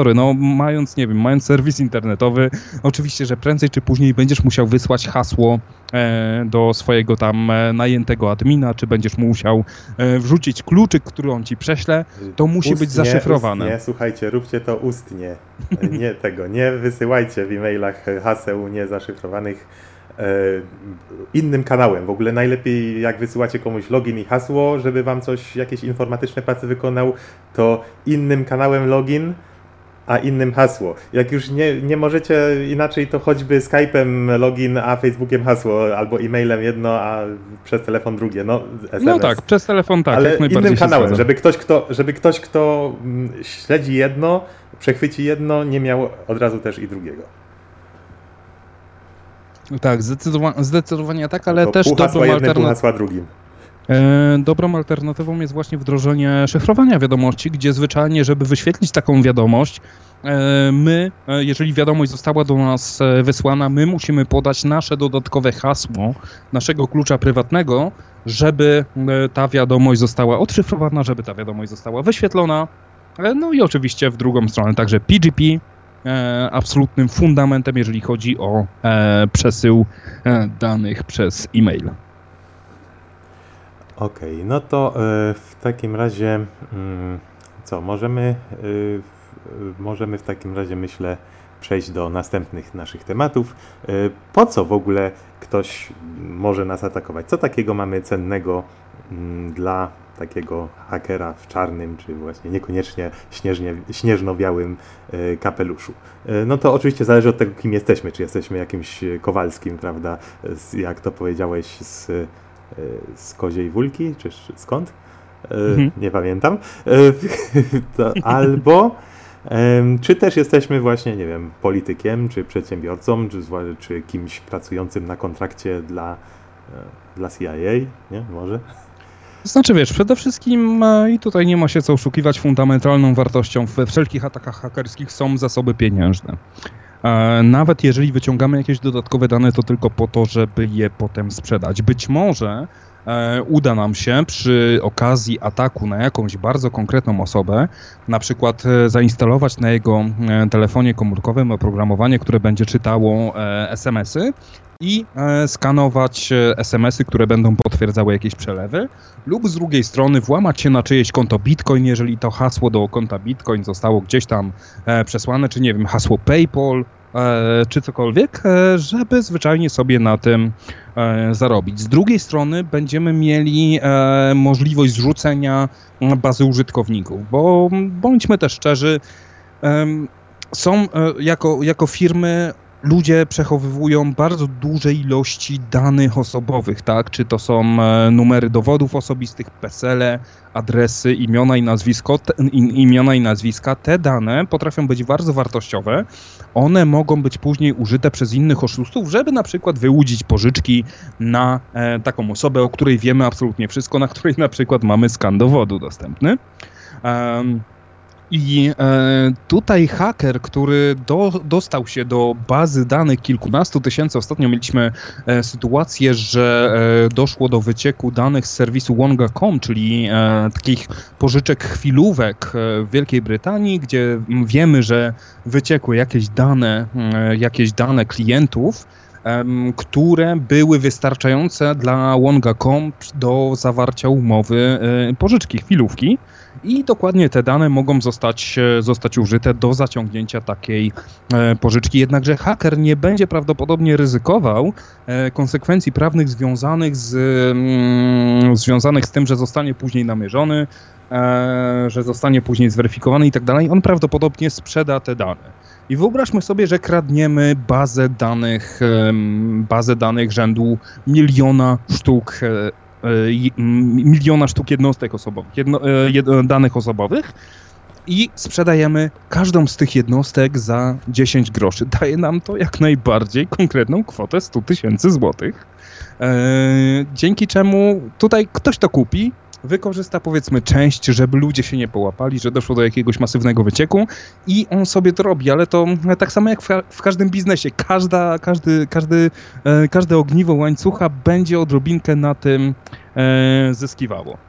mając serwis internetowy, oczywiście, że prędzej czy później będziesz musiał wysłać hasło do swojego tam najętego admina, czy będziesz musiał wrzucić kluczyk, który on ci prześle, to musi być zaszyfrowane. Ustnie, słuchajcie, róbcie to ustnie. Nie wysyłajcie w e-mailach haseł niezaszyfrowanych innym kanałem. W ogóle najlepiej, jak wysyłacie komuś login i hasło, żeby wam jakieś informatyczne prace wykonał, to innym kanałem login, a innym hasło. Jak już nie możecie inaczej, to choćby Skype'em login, a Facebookiem hasło, albo e-mailem jedno, a przez telefon drugie, SMS. No tak, przez telefon tak. Ale jak najbardziej innym kanałem, zgadzam. żeby ktoś, kto śledzi jedno, przechwyci jedno, nie miał od razu też i drugiego. Tak, zdecydowanie tak, ale to też pół hasła drugim. Dobrą alternatywą jest właśnie wdrożenie szyfrowania wiadomości, gdzie zwyczajnie, żeby wyświetlić taką wiadomość, my, jeżeli wiadomość została do nas wysłana, my musimy podać nasze dodatkowe hasło, naszego klucza prywatnego, żeby ta wiadomość została odszyfrowana, żeby ta wiadomość została wyświetlona. No i oczywiście w drugą stronę także PGP, absolutnym fundamentem, jeżeli chodzi o przesył danych przez e-mail. Okej, no to w takim razie możemy w takim razie, myślę, przejść do następnych naszych tematów. Po co w ogóle ktoś może nas atakować? Co takiego mamy cennego dla takiego hakera w czarnym, czy właśnie niekoniecznie śnieżno-białym kapeluszu? No to oczywiście zależy od tego, kim jesteśmy. Czy jesteśmy jakimś Kowalskim, prawda, jak to powiedziałeś, z Koziej Wólki, czy skąd? Nie pamiętam. Albo czy też jesteśmy właśnie, nie wiem, politykiem, czy przedsiębiorcą, czy kimś pracującym na kontrakcie dla CIA, nie? Może? Znaczy wiesz, przede wszystkim i tutaj nie ma się co oszukiwać, fundamentalną wartością we wszelkich atakach hakerskich są zasoby pieniężne. Nawet jeżeli wyciągamy jakieś dodatkowe dane, to tylko po to, żeby je potem sprzedać. Być może uda nam się przy okazji ataku na jakąś bardzo konkretną osobę, na przykład zainstalować na jego telefonie komórkowym oprogramowanie, które będzie czytało SMS-y i skanować SMS-y, które będą potwierdzały jakieś przelewy, lub z drugiej strony włamać się na czyjeś konto Bitcoin, jeżeli to hasło do konta Bitcoin zostało gdzieś tam przesłane, czy nie wiem, hasło PayPal, czy cokolwiek, żeby zwyczajnie sobie na tym zarobić. Z drugiej strony będziemy mieli możliwość zrzucenia bazy użytkowników, bo bądźmy też szczerzy, są jako firmy ludzie przechowywują bardzo duże ilości danych osobowych, tak? Czy to są numery dowodów osobistych, PESEL-e, adresy, imiona i nazwiska. Te dane potrafią być bardzo wartościowe. One mogą być później użyte przez innych oszustów, żeby na przykład wyłudzić pożyczki na taką osobę, o której wiemy absolutnie wszystko, na której na przykład mamy skan dowodu dostępny. I tutaj haker, który dostał się do bazy danych kilkunastu tysięcy, ostatnio mieliśmy sytuację, że doszło do wycieku danych z serwisu Wonga.com, czyli takich pożyczek chwilówek w Wielkiej Brytanii, gdzie wiemy, że wyciekły jakieś dane klientów, które były wystarczające dla Wonga.com do zawarcia umowy pożyczki chwilówki. I dokładnie te dane mogą zostać użyte do zaciągnięcia takiej pożyczki. Jednakże haker nie będzie prawdopodobnie ryzykował konsekwencji prawnych związanych z tym, że zostanie później namierzony, że zostanie później zweryfikowany i tak dalej. On prawdopodobnie sprzeda te dane. I wyobraźmy sobie, że kradniemy bazę danych rzędu miliona sztuk jednostek osobowych, danych osobowych i sprzedajemy każdą z tych jednostek za 10 groszy. Daje nam to jak najbardziej konkretną kwotę 100 000 złotych. Dzięki czemu tutaj ktoś to kupi, wykorzysta powiedzmy część, żeby ludzie się nie połapali, że doszło do jakiegoś masywnego wycieku i on sobie to robi, ale to tak samo jak w każdym biznesie. Każde ogniwo łańcucha będzie odrobinkę na tym zyskiwało.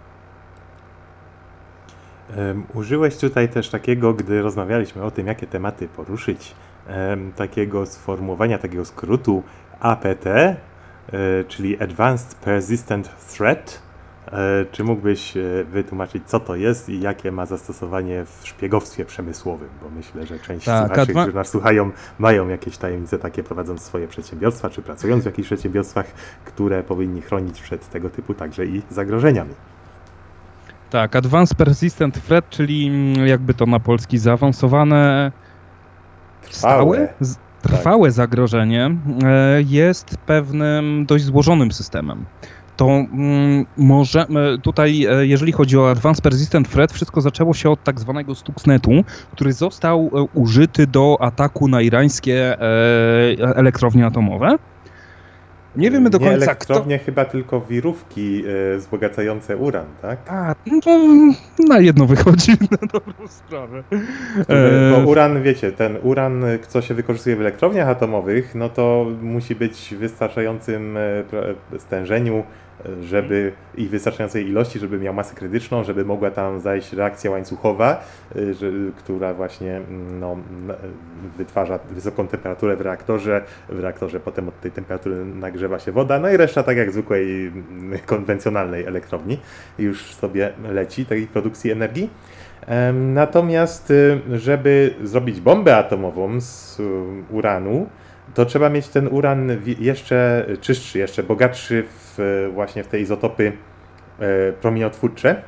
Użyłeś tutaj też takiego, gdy rozmawialiśmy o tym, jakie tematy poruszyć, takiego sformułowania, takiego skrótu APT, czyli Advanced Persistent Threat. Czy mógłbyś wytłumaczyć, co to jest i jakie ma zastosowanie w szpiegowstwie przemysłowym? Bo myślę, że część słuchaczy, którzy nas słuchają, mają jakieś tajemnice takie, prowadząc swoje przedsiębiorstwa, czy pracując w jakichś przedsiębiorstwach, które powinni chronić przed tego typu także i zagrożeniami. Tak, Advanced Persistent Threat, czyli jakby to na polski zaawansowane, trwałe zagrożenie, jest pewnym dość złożonym systemem. To może tutaj, jeżeli chodzi o Advanced Persistent Threat, wszystko zaczęło się od tak zwanego Stuxnetu, który został użyty do ataku na irańskie elektrownie atomowe. Nie wiemy do końca elektrownie, chyba tylko wirówki wzbogacające uran, tak? Na jedno wychodzi, na dobrą sprawę. Bo uran, wiecie, ten uran, co się wykorzystuje w elektrowniach atomowych, no to musi być w wystarczającym stężeniu, i wystarczającej ilości, żeby miał masę krytyczną, żeby mogła tam zajść reakcja łańcuchowa, która właśnie wytwarza wysoką temperaturę w reaktorze. W reaktorze potem od tej temperatury nagrzewa się woda, no i reszta tak jak zwykłej konwencjonalnej elektrowni już sobie leci tej produkcji energii. Natomiast żeby zrobić bombę atomową z uranu, to trzeba mieć ten uran jeszcze czystszy, jeszcze bogatszy właśnie w te izotopy promieniotwórcze.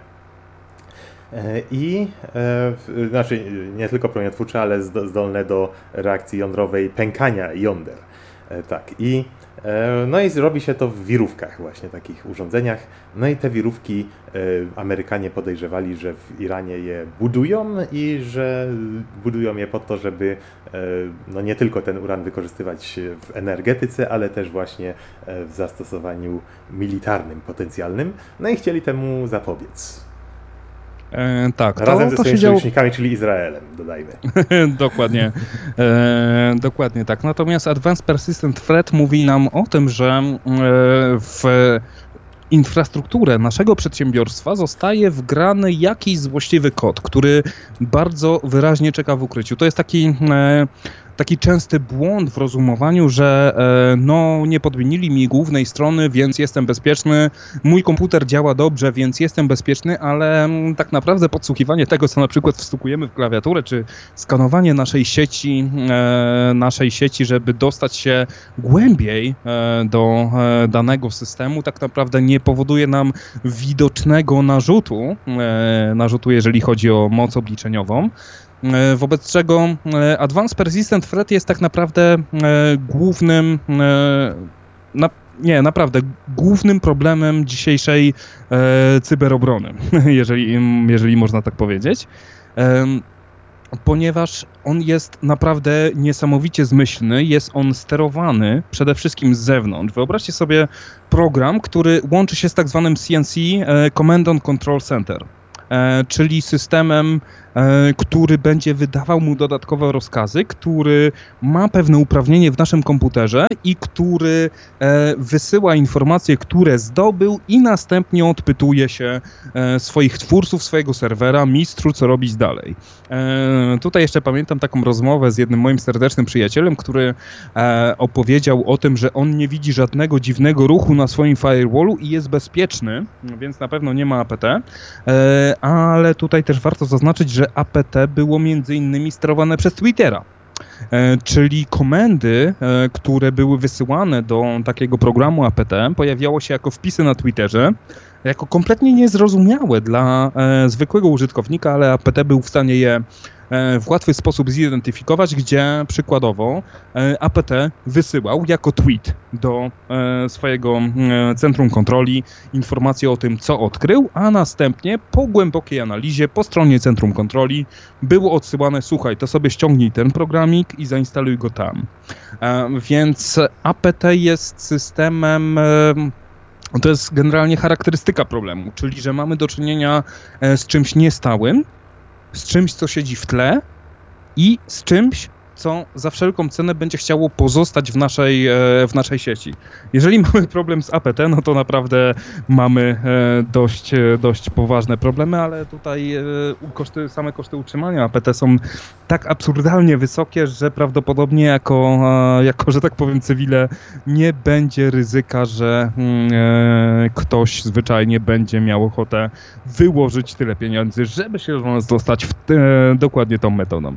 Znaczy nie tylko promieniotwórcze, ale zdolne do reakcji jądrowej pękania jąder. Tak. No i robi się to w wirówkach, właśnie takich urządzeniach. No i te wirówki Amerykanie podejrzewali, że w Iranie je budują i że budują je po to, żeby nie tylko ten uran wykorzystywać w energetyce, ale też właśnie w zastosowaniu militarnym potencjalnym. No i chcieli temu zapobiec. Tak, razem ze swoimi sojusznikami, czyli Izraelem, dodajmy. Dokładnie. Dokładnie tak. Natomiast Advanced Persistent Threat mówi nam o tym, że w infrastrukturę naszego przedsiębiorstwa zostaje wgrany jakiś złośliwy kod, który bardzo wyraźnie czeka w ukryciu. To jest taki częsty błąd w rozumowaniu, że no nie podmienili mi głównej strony, więc jestem bezpieczny, mój komputer działa dobrze, więc jestem bezpieczny, ale tak naprawdę podsłuchiwanie tego, co na przykład wstukujemy w klawiaturę, czy skanowanie naszej sieci, żeby dostać się głębiej do danego systemu, tak naprawdę nie powoduje nam widocznego narzutu, jeżeli chodzi o moc obliczeniową. Wobec czego Advanced Persistent Threat jest tak naprawdę głównym problemem dzisiejszej cyberobrony, jeżeli można tak powiedzieć. Ponieważ on jest naprawdę niesamowicie zmyślny, jest on sterowany przede wszystkim z zewnątrz. Wyobraźcie sobie program, który łączy się z tak zwanym CNC, Command and Control Center, czyli systemem, który będzie wydawał mu dodatkowe rozkazy, który ma pewne uprawnienie w naszym komputerze i który wysyła informacje, które zdobył i następnie odpytuje się swoich twórców, swojego serwera, mistrzu, co robić dalej. Tutaj jeszcze pamiętam taką rozmowę z jednym moim serdecznym przyjacielem, który opowiedział o tym, że on nie widzi żadnego dziwnego ruchu na swoim firewallu i jest bezpieczny, więc na pewno nie ma APT, ale tutaj też warto zaznaczyć, że APT było między innymi sterowane przez Twittera. Czyli komendy, które były wysyłane do takiego programu APT, pojawiało się jako wpisy na Twitterze, jako kompletnie niezrozumiałe dla zwykłego użytkownika, ale APT był w stanie je w łatwy sposób zidentyfikować, gdzie przykładowo APT wysyłał jako tweet do swojego centrum kontroli informacje o tym, co odkrył, a następnie po głębokiej analizie po stronie centrum kontroli było odsyłane: słuchaj, to sobie ściągnij ten programik i zainstaluj go tam. Więc APT jest systemem, to jest generalnie charakterystyka problemu, czyli że mamy do czynienia z czymś niestałym, z czymś, co siedzi w tle i z czymś, co za wszelką cenę będzie chciało pozostać w naszej sieci. Jeżeli mamy problem z APT, no to naprawdę mamy dość poważne problemy, ale tutaj same koszty utrzymania APT są tak absurdalnie wysokie, że prawdopodobnie jako że tak powiem, cywile, nie będzie ryzyka, że ktoś zwyczajnie będzie miał ochotę wyłożyć tyle pieniędzy, żeby się do nas dostać dokładnie tą metodą.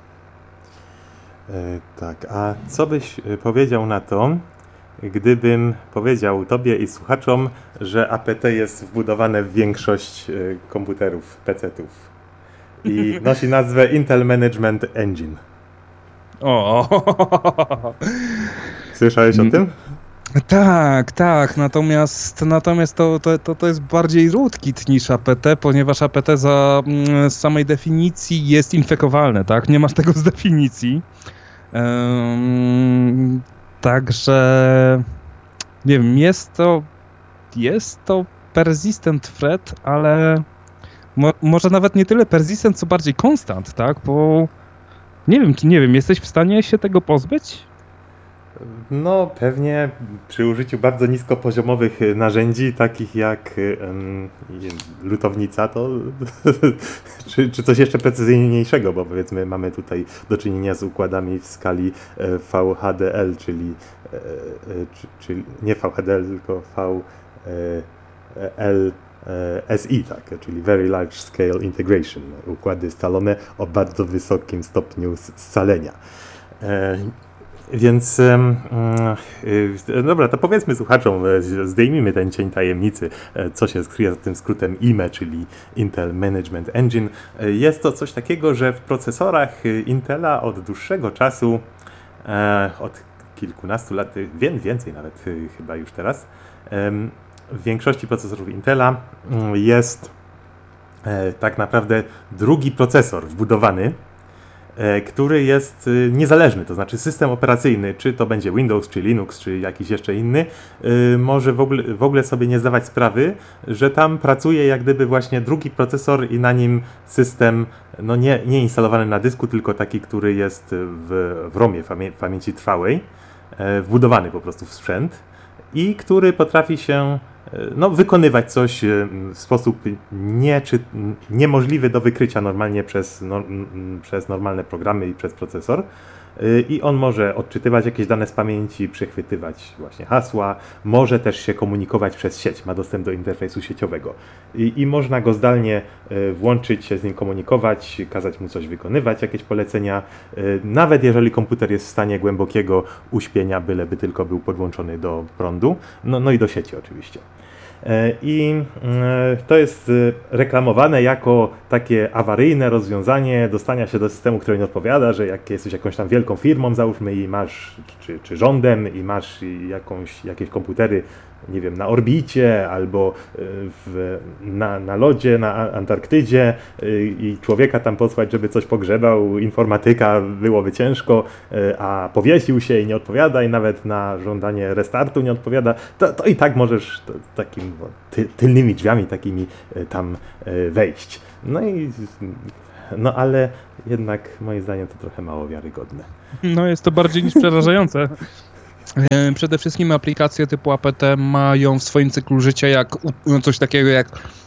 Tak, a co byś powiedział na to, gdybym powiedział tobie i słuchaczom, że APT jest wbudowane w większość komputerów, PC-ów i nosi nazwę Intel Management Engine? O. Słyszałeś o tym? Tak, natomiast to jest bardziej rootkit niż APT, ponieważ APT z samej definicji jest infekowalne, tak? Nie masz tego z definicji. Także nie wiem, jest to persistent threat, ale może nawet nie tyle persistent, co bardziej constant, tak? Bo nie wiem, jesteś w stanie się tego pozbyć? No pewnie przy użyciu bardzo niskopoziomowych narzędzi, takich jak lutownica, to czy coś jeszcze precyzyjniejszego, bo powiedzmy mamy tutaj do czynienia z układami w skali VHDL, czyli nie VHDL, tylko VLSI, tak, czyli Very Large Scale Integration, układy scalone o bardzo wysokim stopniu scalenia. Więc dobra, to powiedzmy słuchaczom, zdejmijmy ten cień tajemnicy, co się skryje za tym skrótem IME, czyli Intel Management Engine. Jest to coś takiego, że w procesorach Intela od dłuższego czasu, od kilkunastu lat, więcej nawet chyba już teraz, w większości procesorów Intela jest tak naprawdę drugi procesor wbudowany, który jest niezależny, to znaczy system operacyjny, czy to będzie Windows, czy Linux, czy jakiś jeszcze inny, może w ogóle sobie nie zdawać sprawy, że tam pracuje jak gdyby właśnie drugi procesor i na nim system, no nie instalowany na dysku, tylko taki, który jest w ROM-ie, w pamięci trwałej, wbudowany po prostu w sprzęt i który potrafi się wykonywać coś w sposób niemożliwy do wykrycia normalnie przez normalne programy i przez procesor. i on może odczytywać jakieś dane z pamięci, przechwytywać właśnie hasła, może też się komunikować przez sieć, ma dostęp do interfejsu sieciowego i można go zdalnie włączyć, się z nim komunikować, kazać mu coś wykonywać, jakieś polecenia, nawet jeżeli komputer jest w stanie głębokiego uśpienia, byleby tylko był podłączony do prądu, no i do sieci oczywiście. I to jest reklamowane jako takie awaryjne rozwiązanie dostania się do systemu, który nie odpowiada, że jak jesteś jakąś tam wielką firmą, załóżmy, i masz, czy rządem, i masz jakieś komputery, nie wiem, na orbicie albo na lodzie, na Antarktydzie i człowieka tam posłać, żeby coś pogrzebał, informatyka byłoby ciężko, a powiesił się i nie odpowiada i nawet na żądanie restartu nie odpowiada, to i tak możesz takim tylnymi drzwiami takimi tam wejść. No ale jednak moim zdaniem to trochę mało wiarygodne. No jest to bardziej niż przerażające. Przede wszystkim aplikacje typu APT mają w swoim cyklu życia coś takiego jak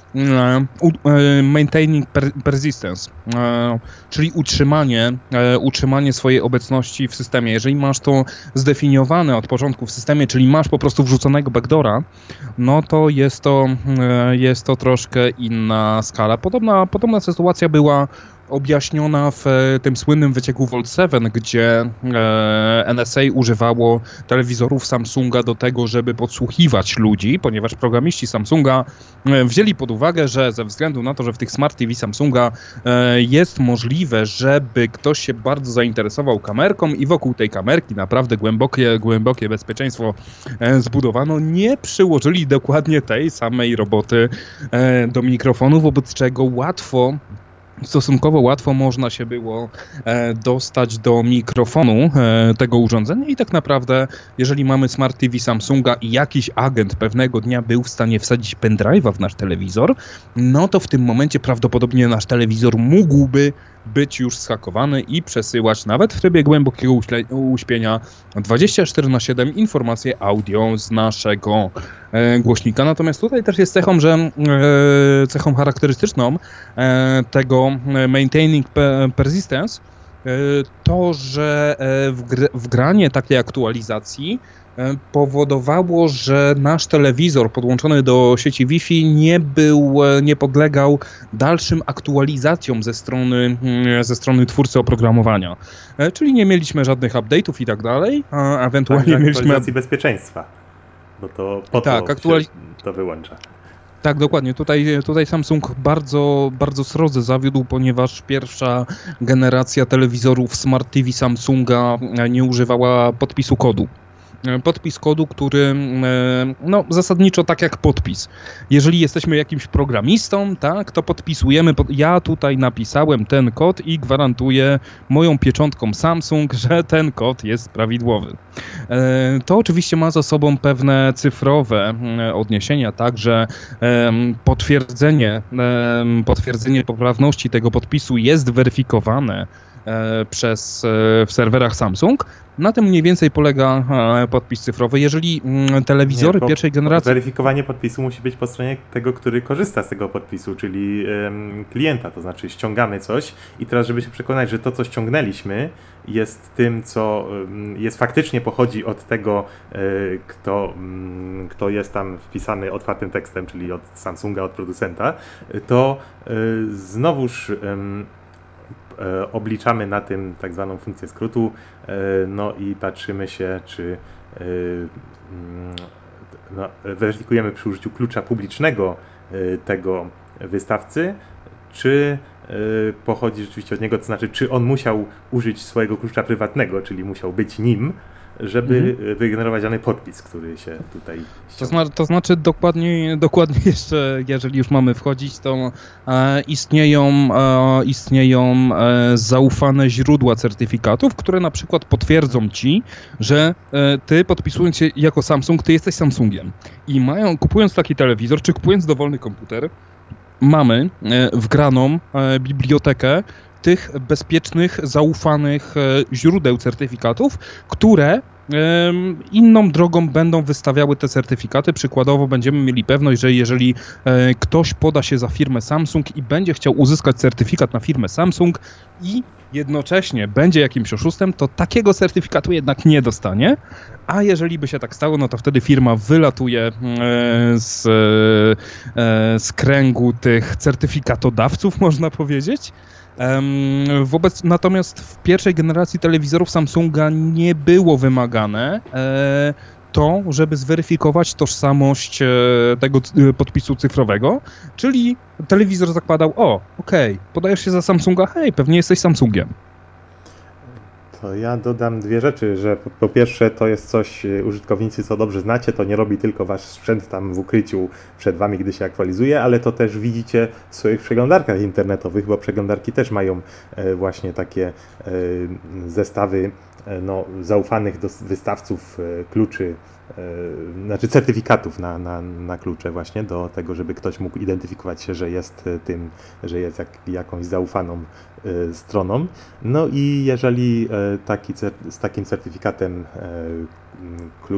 maintaining persistence, czyli utrzymanie swojej obecności w systemie. Jeżeli masz to zdefiniowane od początku w systemie, czyli masz po prostu wrzuconego backdoora, no to jest to troszkę inna skala. Podobna sytuacja była objaśniona w tym słynnym wycieku Vault 7, gdzie NSA używało telewizorów Samsunga do tego, żeby podsłuchiwać ludzi, ponieważ programiści Samsunga wzięli pod uwagę, że ze względu na to, że w tych Smart TV Samsunga jest możliwe, żeby ktoś się bardzo zainteresował kamerką i wokół tej kamerki naprawdę głębokie bezpieczeństwo zbudowano, nie przyłożyli dokładnie tej samej roboty do mikrofonu, wobec czego stosunkowo łatwo można się było dostać do mikrofonu tego urządzenia i tak naprawdę, jeżeli mamy Smart TV Samsunga i jakiś agent pewnego dnia był w stanie wsadzić pendrive'a w nasz telewizor, no to w tym momencie prawdopodobnie nasz telewizor mógłby być już zhakowany i przesyłać nawet w trybie głębokiego uśpienia 24/7 informacje audio z naszego głośnika. Natomiast tutaj też jest cechą charakterystyczną tego maintaining persistence to, że wgranie takiej aktualizacji powodowało, że nasz telewizor podłączony do sieci Wi-Fi nie podlegał dalszym aktualizacjom ze strony twórcy oprogramowania. Czyli nie mieliśmy żadnych update'ów i tak dalej, a ewentualnie mieliśmy aktualizacji bezpieczeństwa, bo to to wyłącza. Tak, dokładnie. Tutaj Samsung bardzo, bardzo srodze zawiódł, ponieważ pierwsza generacja telewizorów Smart TV Samsunga nie używała podpisu kodu. Podpis kodu, który zasadniczo tak jak podpis. Jeżeli jesteśmy jakimś programistą, tak, to podpisujemy, ja tutaj napisałem ten kod i gwarantuję moją pieczątką Samsung, że ten kod jest prawidłowy. To oczywiście ma za sobą pewne cyfrowe odniesienia, także potwierdzenie poprawności tego podpisu jest weryfikowane w serwerach Samsung. Na tym mniej więcej polega podpis cyfrowy. Jeżeli telewizory pierwszej generacji... Weryfikowanie podpisu musi być po stronie tego, który korzysta z tego podpisu, czyli klienta, to znaczy ściągamy coś i teraz, żeby się przekonać, że to, co ściągnęliśmy, jest tym, co jest faktycznie pochodzi od tego, kto jest tam wpisany otwartym tekstem, czyli od Samsunga, od producenta, to znowuż obliczamy na tym tak zwaną funkcję skrótu, no i patrzymy się, czy weryfikujemy przy użyciu klucza publicznego tego wystawcy, czy pochodzi rzeczywiście od niego, to znaczy, czy on musiał użyć swojego klucza prywatnego, czyli musiał być nim, żeby wygenerować dany podpis, który się tutaj ściąga. To znaczy dokładnie jeszcze, jeżeli już mamy wchodzić, to istnieją zaufane źródła certyfikatów, które na przykład potwierdzą ci, że ty podpisując się jako Samsung, ty jesteś Samsungiem. I kupując taki telewizor, czy kupując dowolny komputer, mamy wgraną bibliotekę tych bezpiecznych, zaufanych źródeł certyfikatów, które inną drogą będą wystawiały te certyfikaty. Przykładowo będziemy mieli pewność, że jeżeli ktoś poda się za firmę Samsung i będzie chciał uzyskać certyfikat na firmę Samsung i jednocześnie będzie jakimś oszustem, to takiego certyfikatu jednak nie dostanie, a jeżeli by się tak stało, no to wtedy firma wylatuje z kręgu tych certyfikatodawców, można powiedzieć. Natomiast w pierwszej generacji telewizorów Samsunga nie było wymagane to, żeby zweryfikować tożsamość tego podpisu cyfrowego, czyli telewizor zakładał, podajesz się za Samsunga, hej, pewnie jesteś Samsungiem. To ja dodam dwie rzeczy, że po pierwsze to jest coś, użytkownicy co dobrze znacie, to nie robi tylko wasz sprzęt tam w ukryciu przed wami, gdy się aktualizuje, ale to też widzicie w swoich przeglądarkach internetowych, bo przeglądarki też mają właśnie takie zestawy zaufanych wystawców kluczy, znaczy certyfikatów na klucze właśnie do tego, żeby ktoś mógł identyfikować się, że jest że jest jakąś zaufaną stroną. No i jeżeli z takim certyfikatem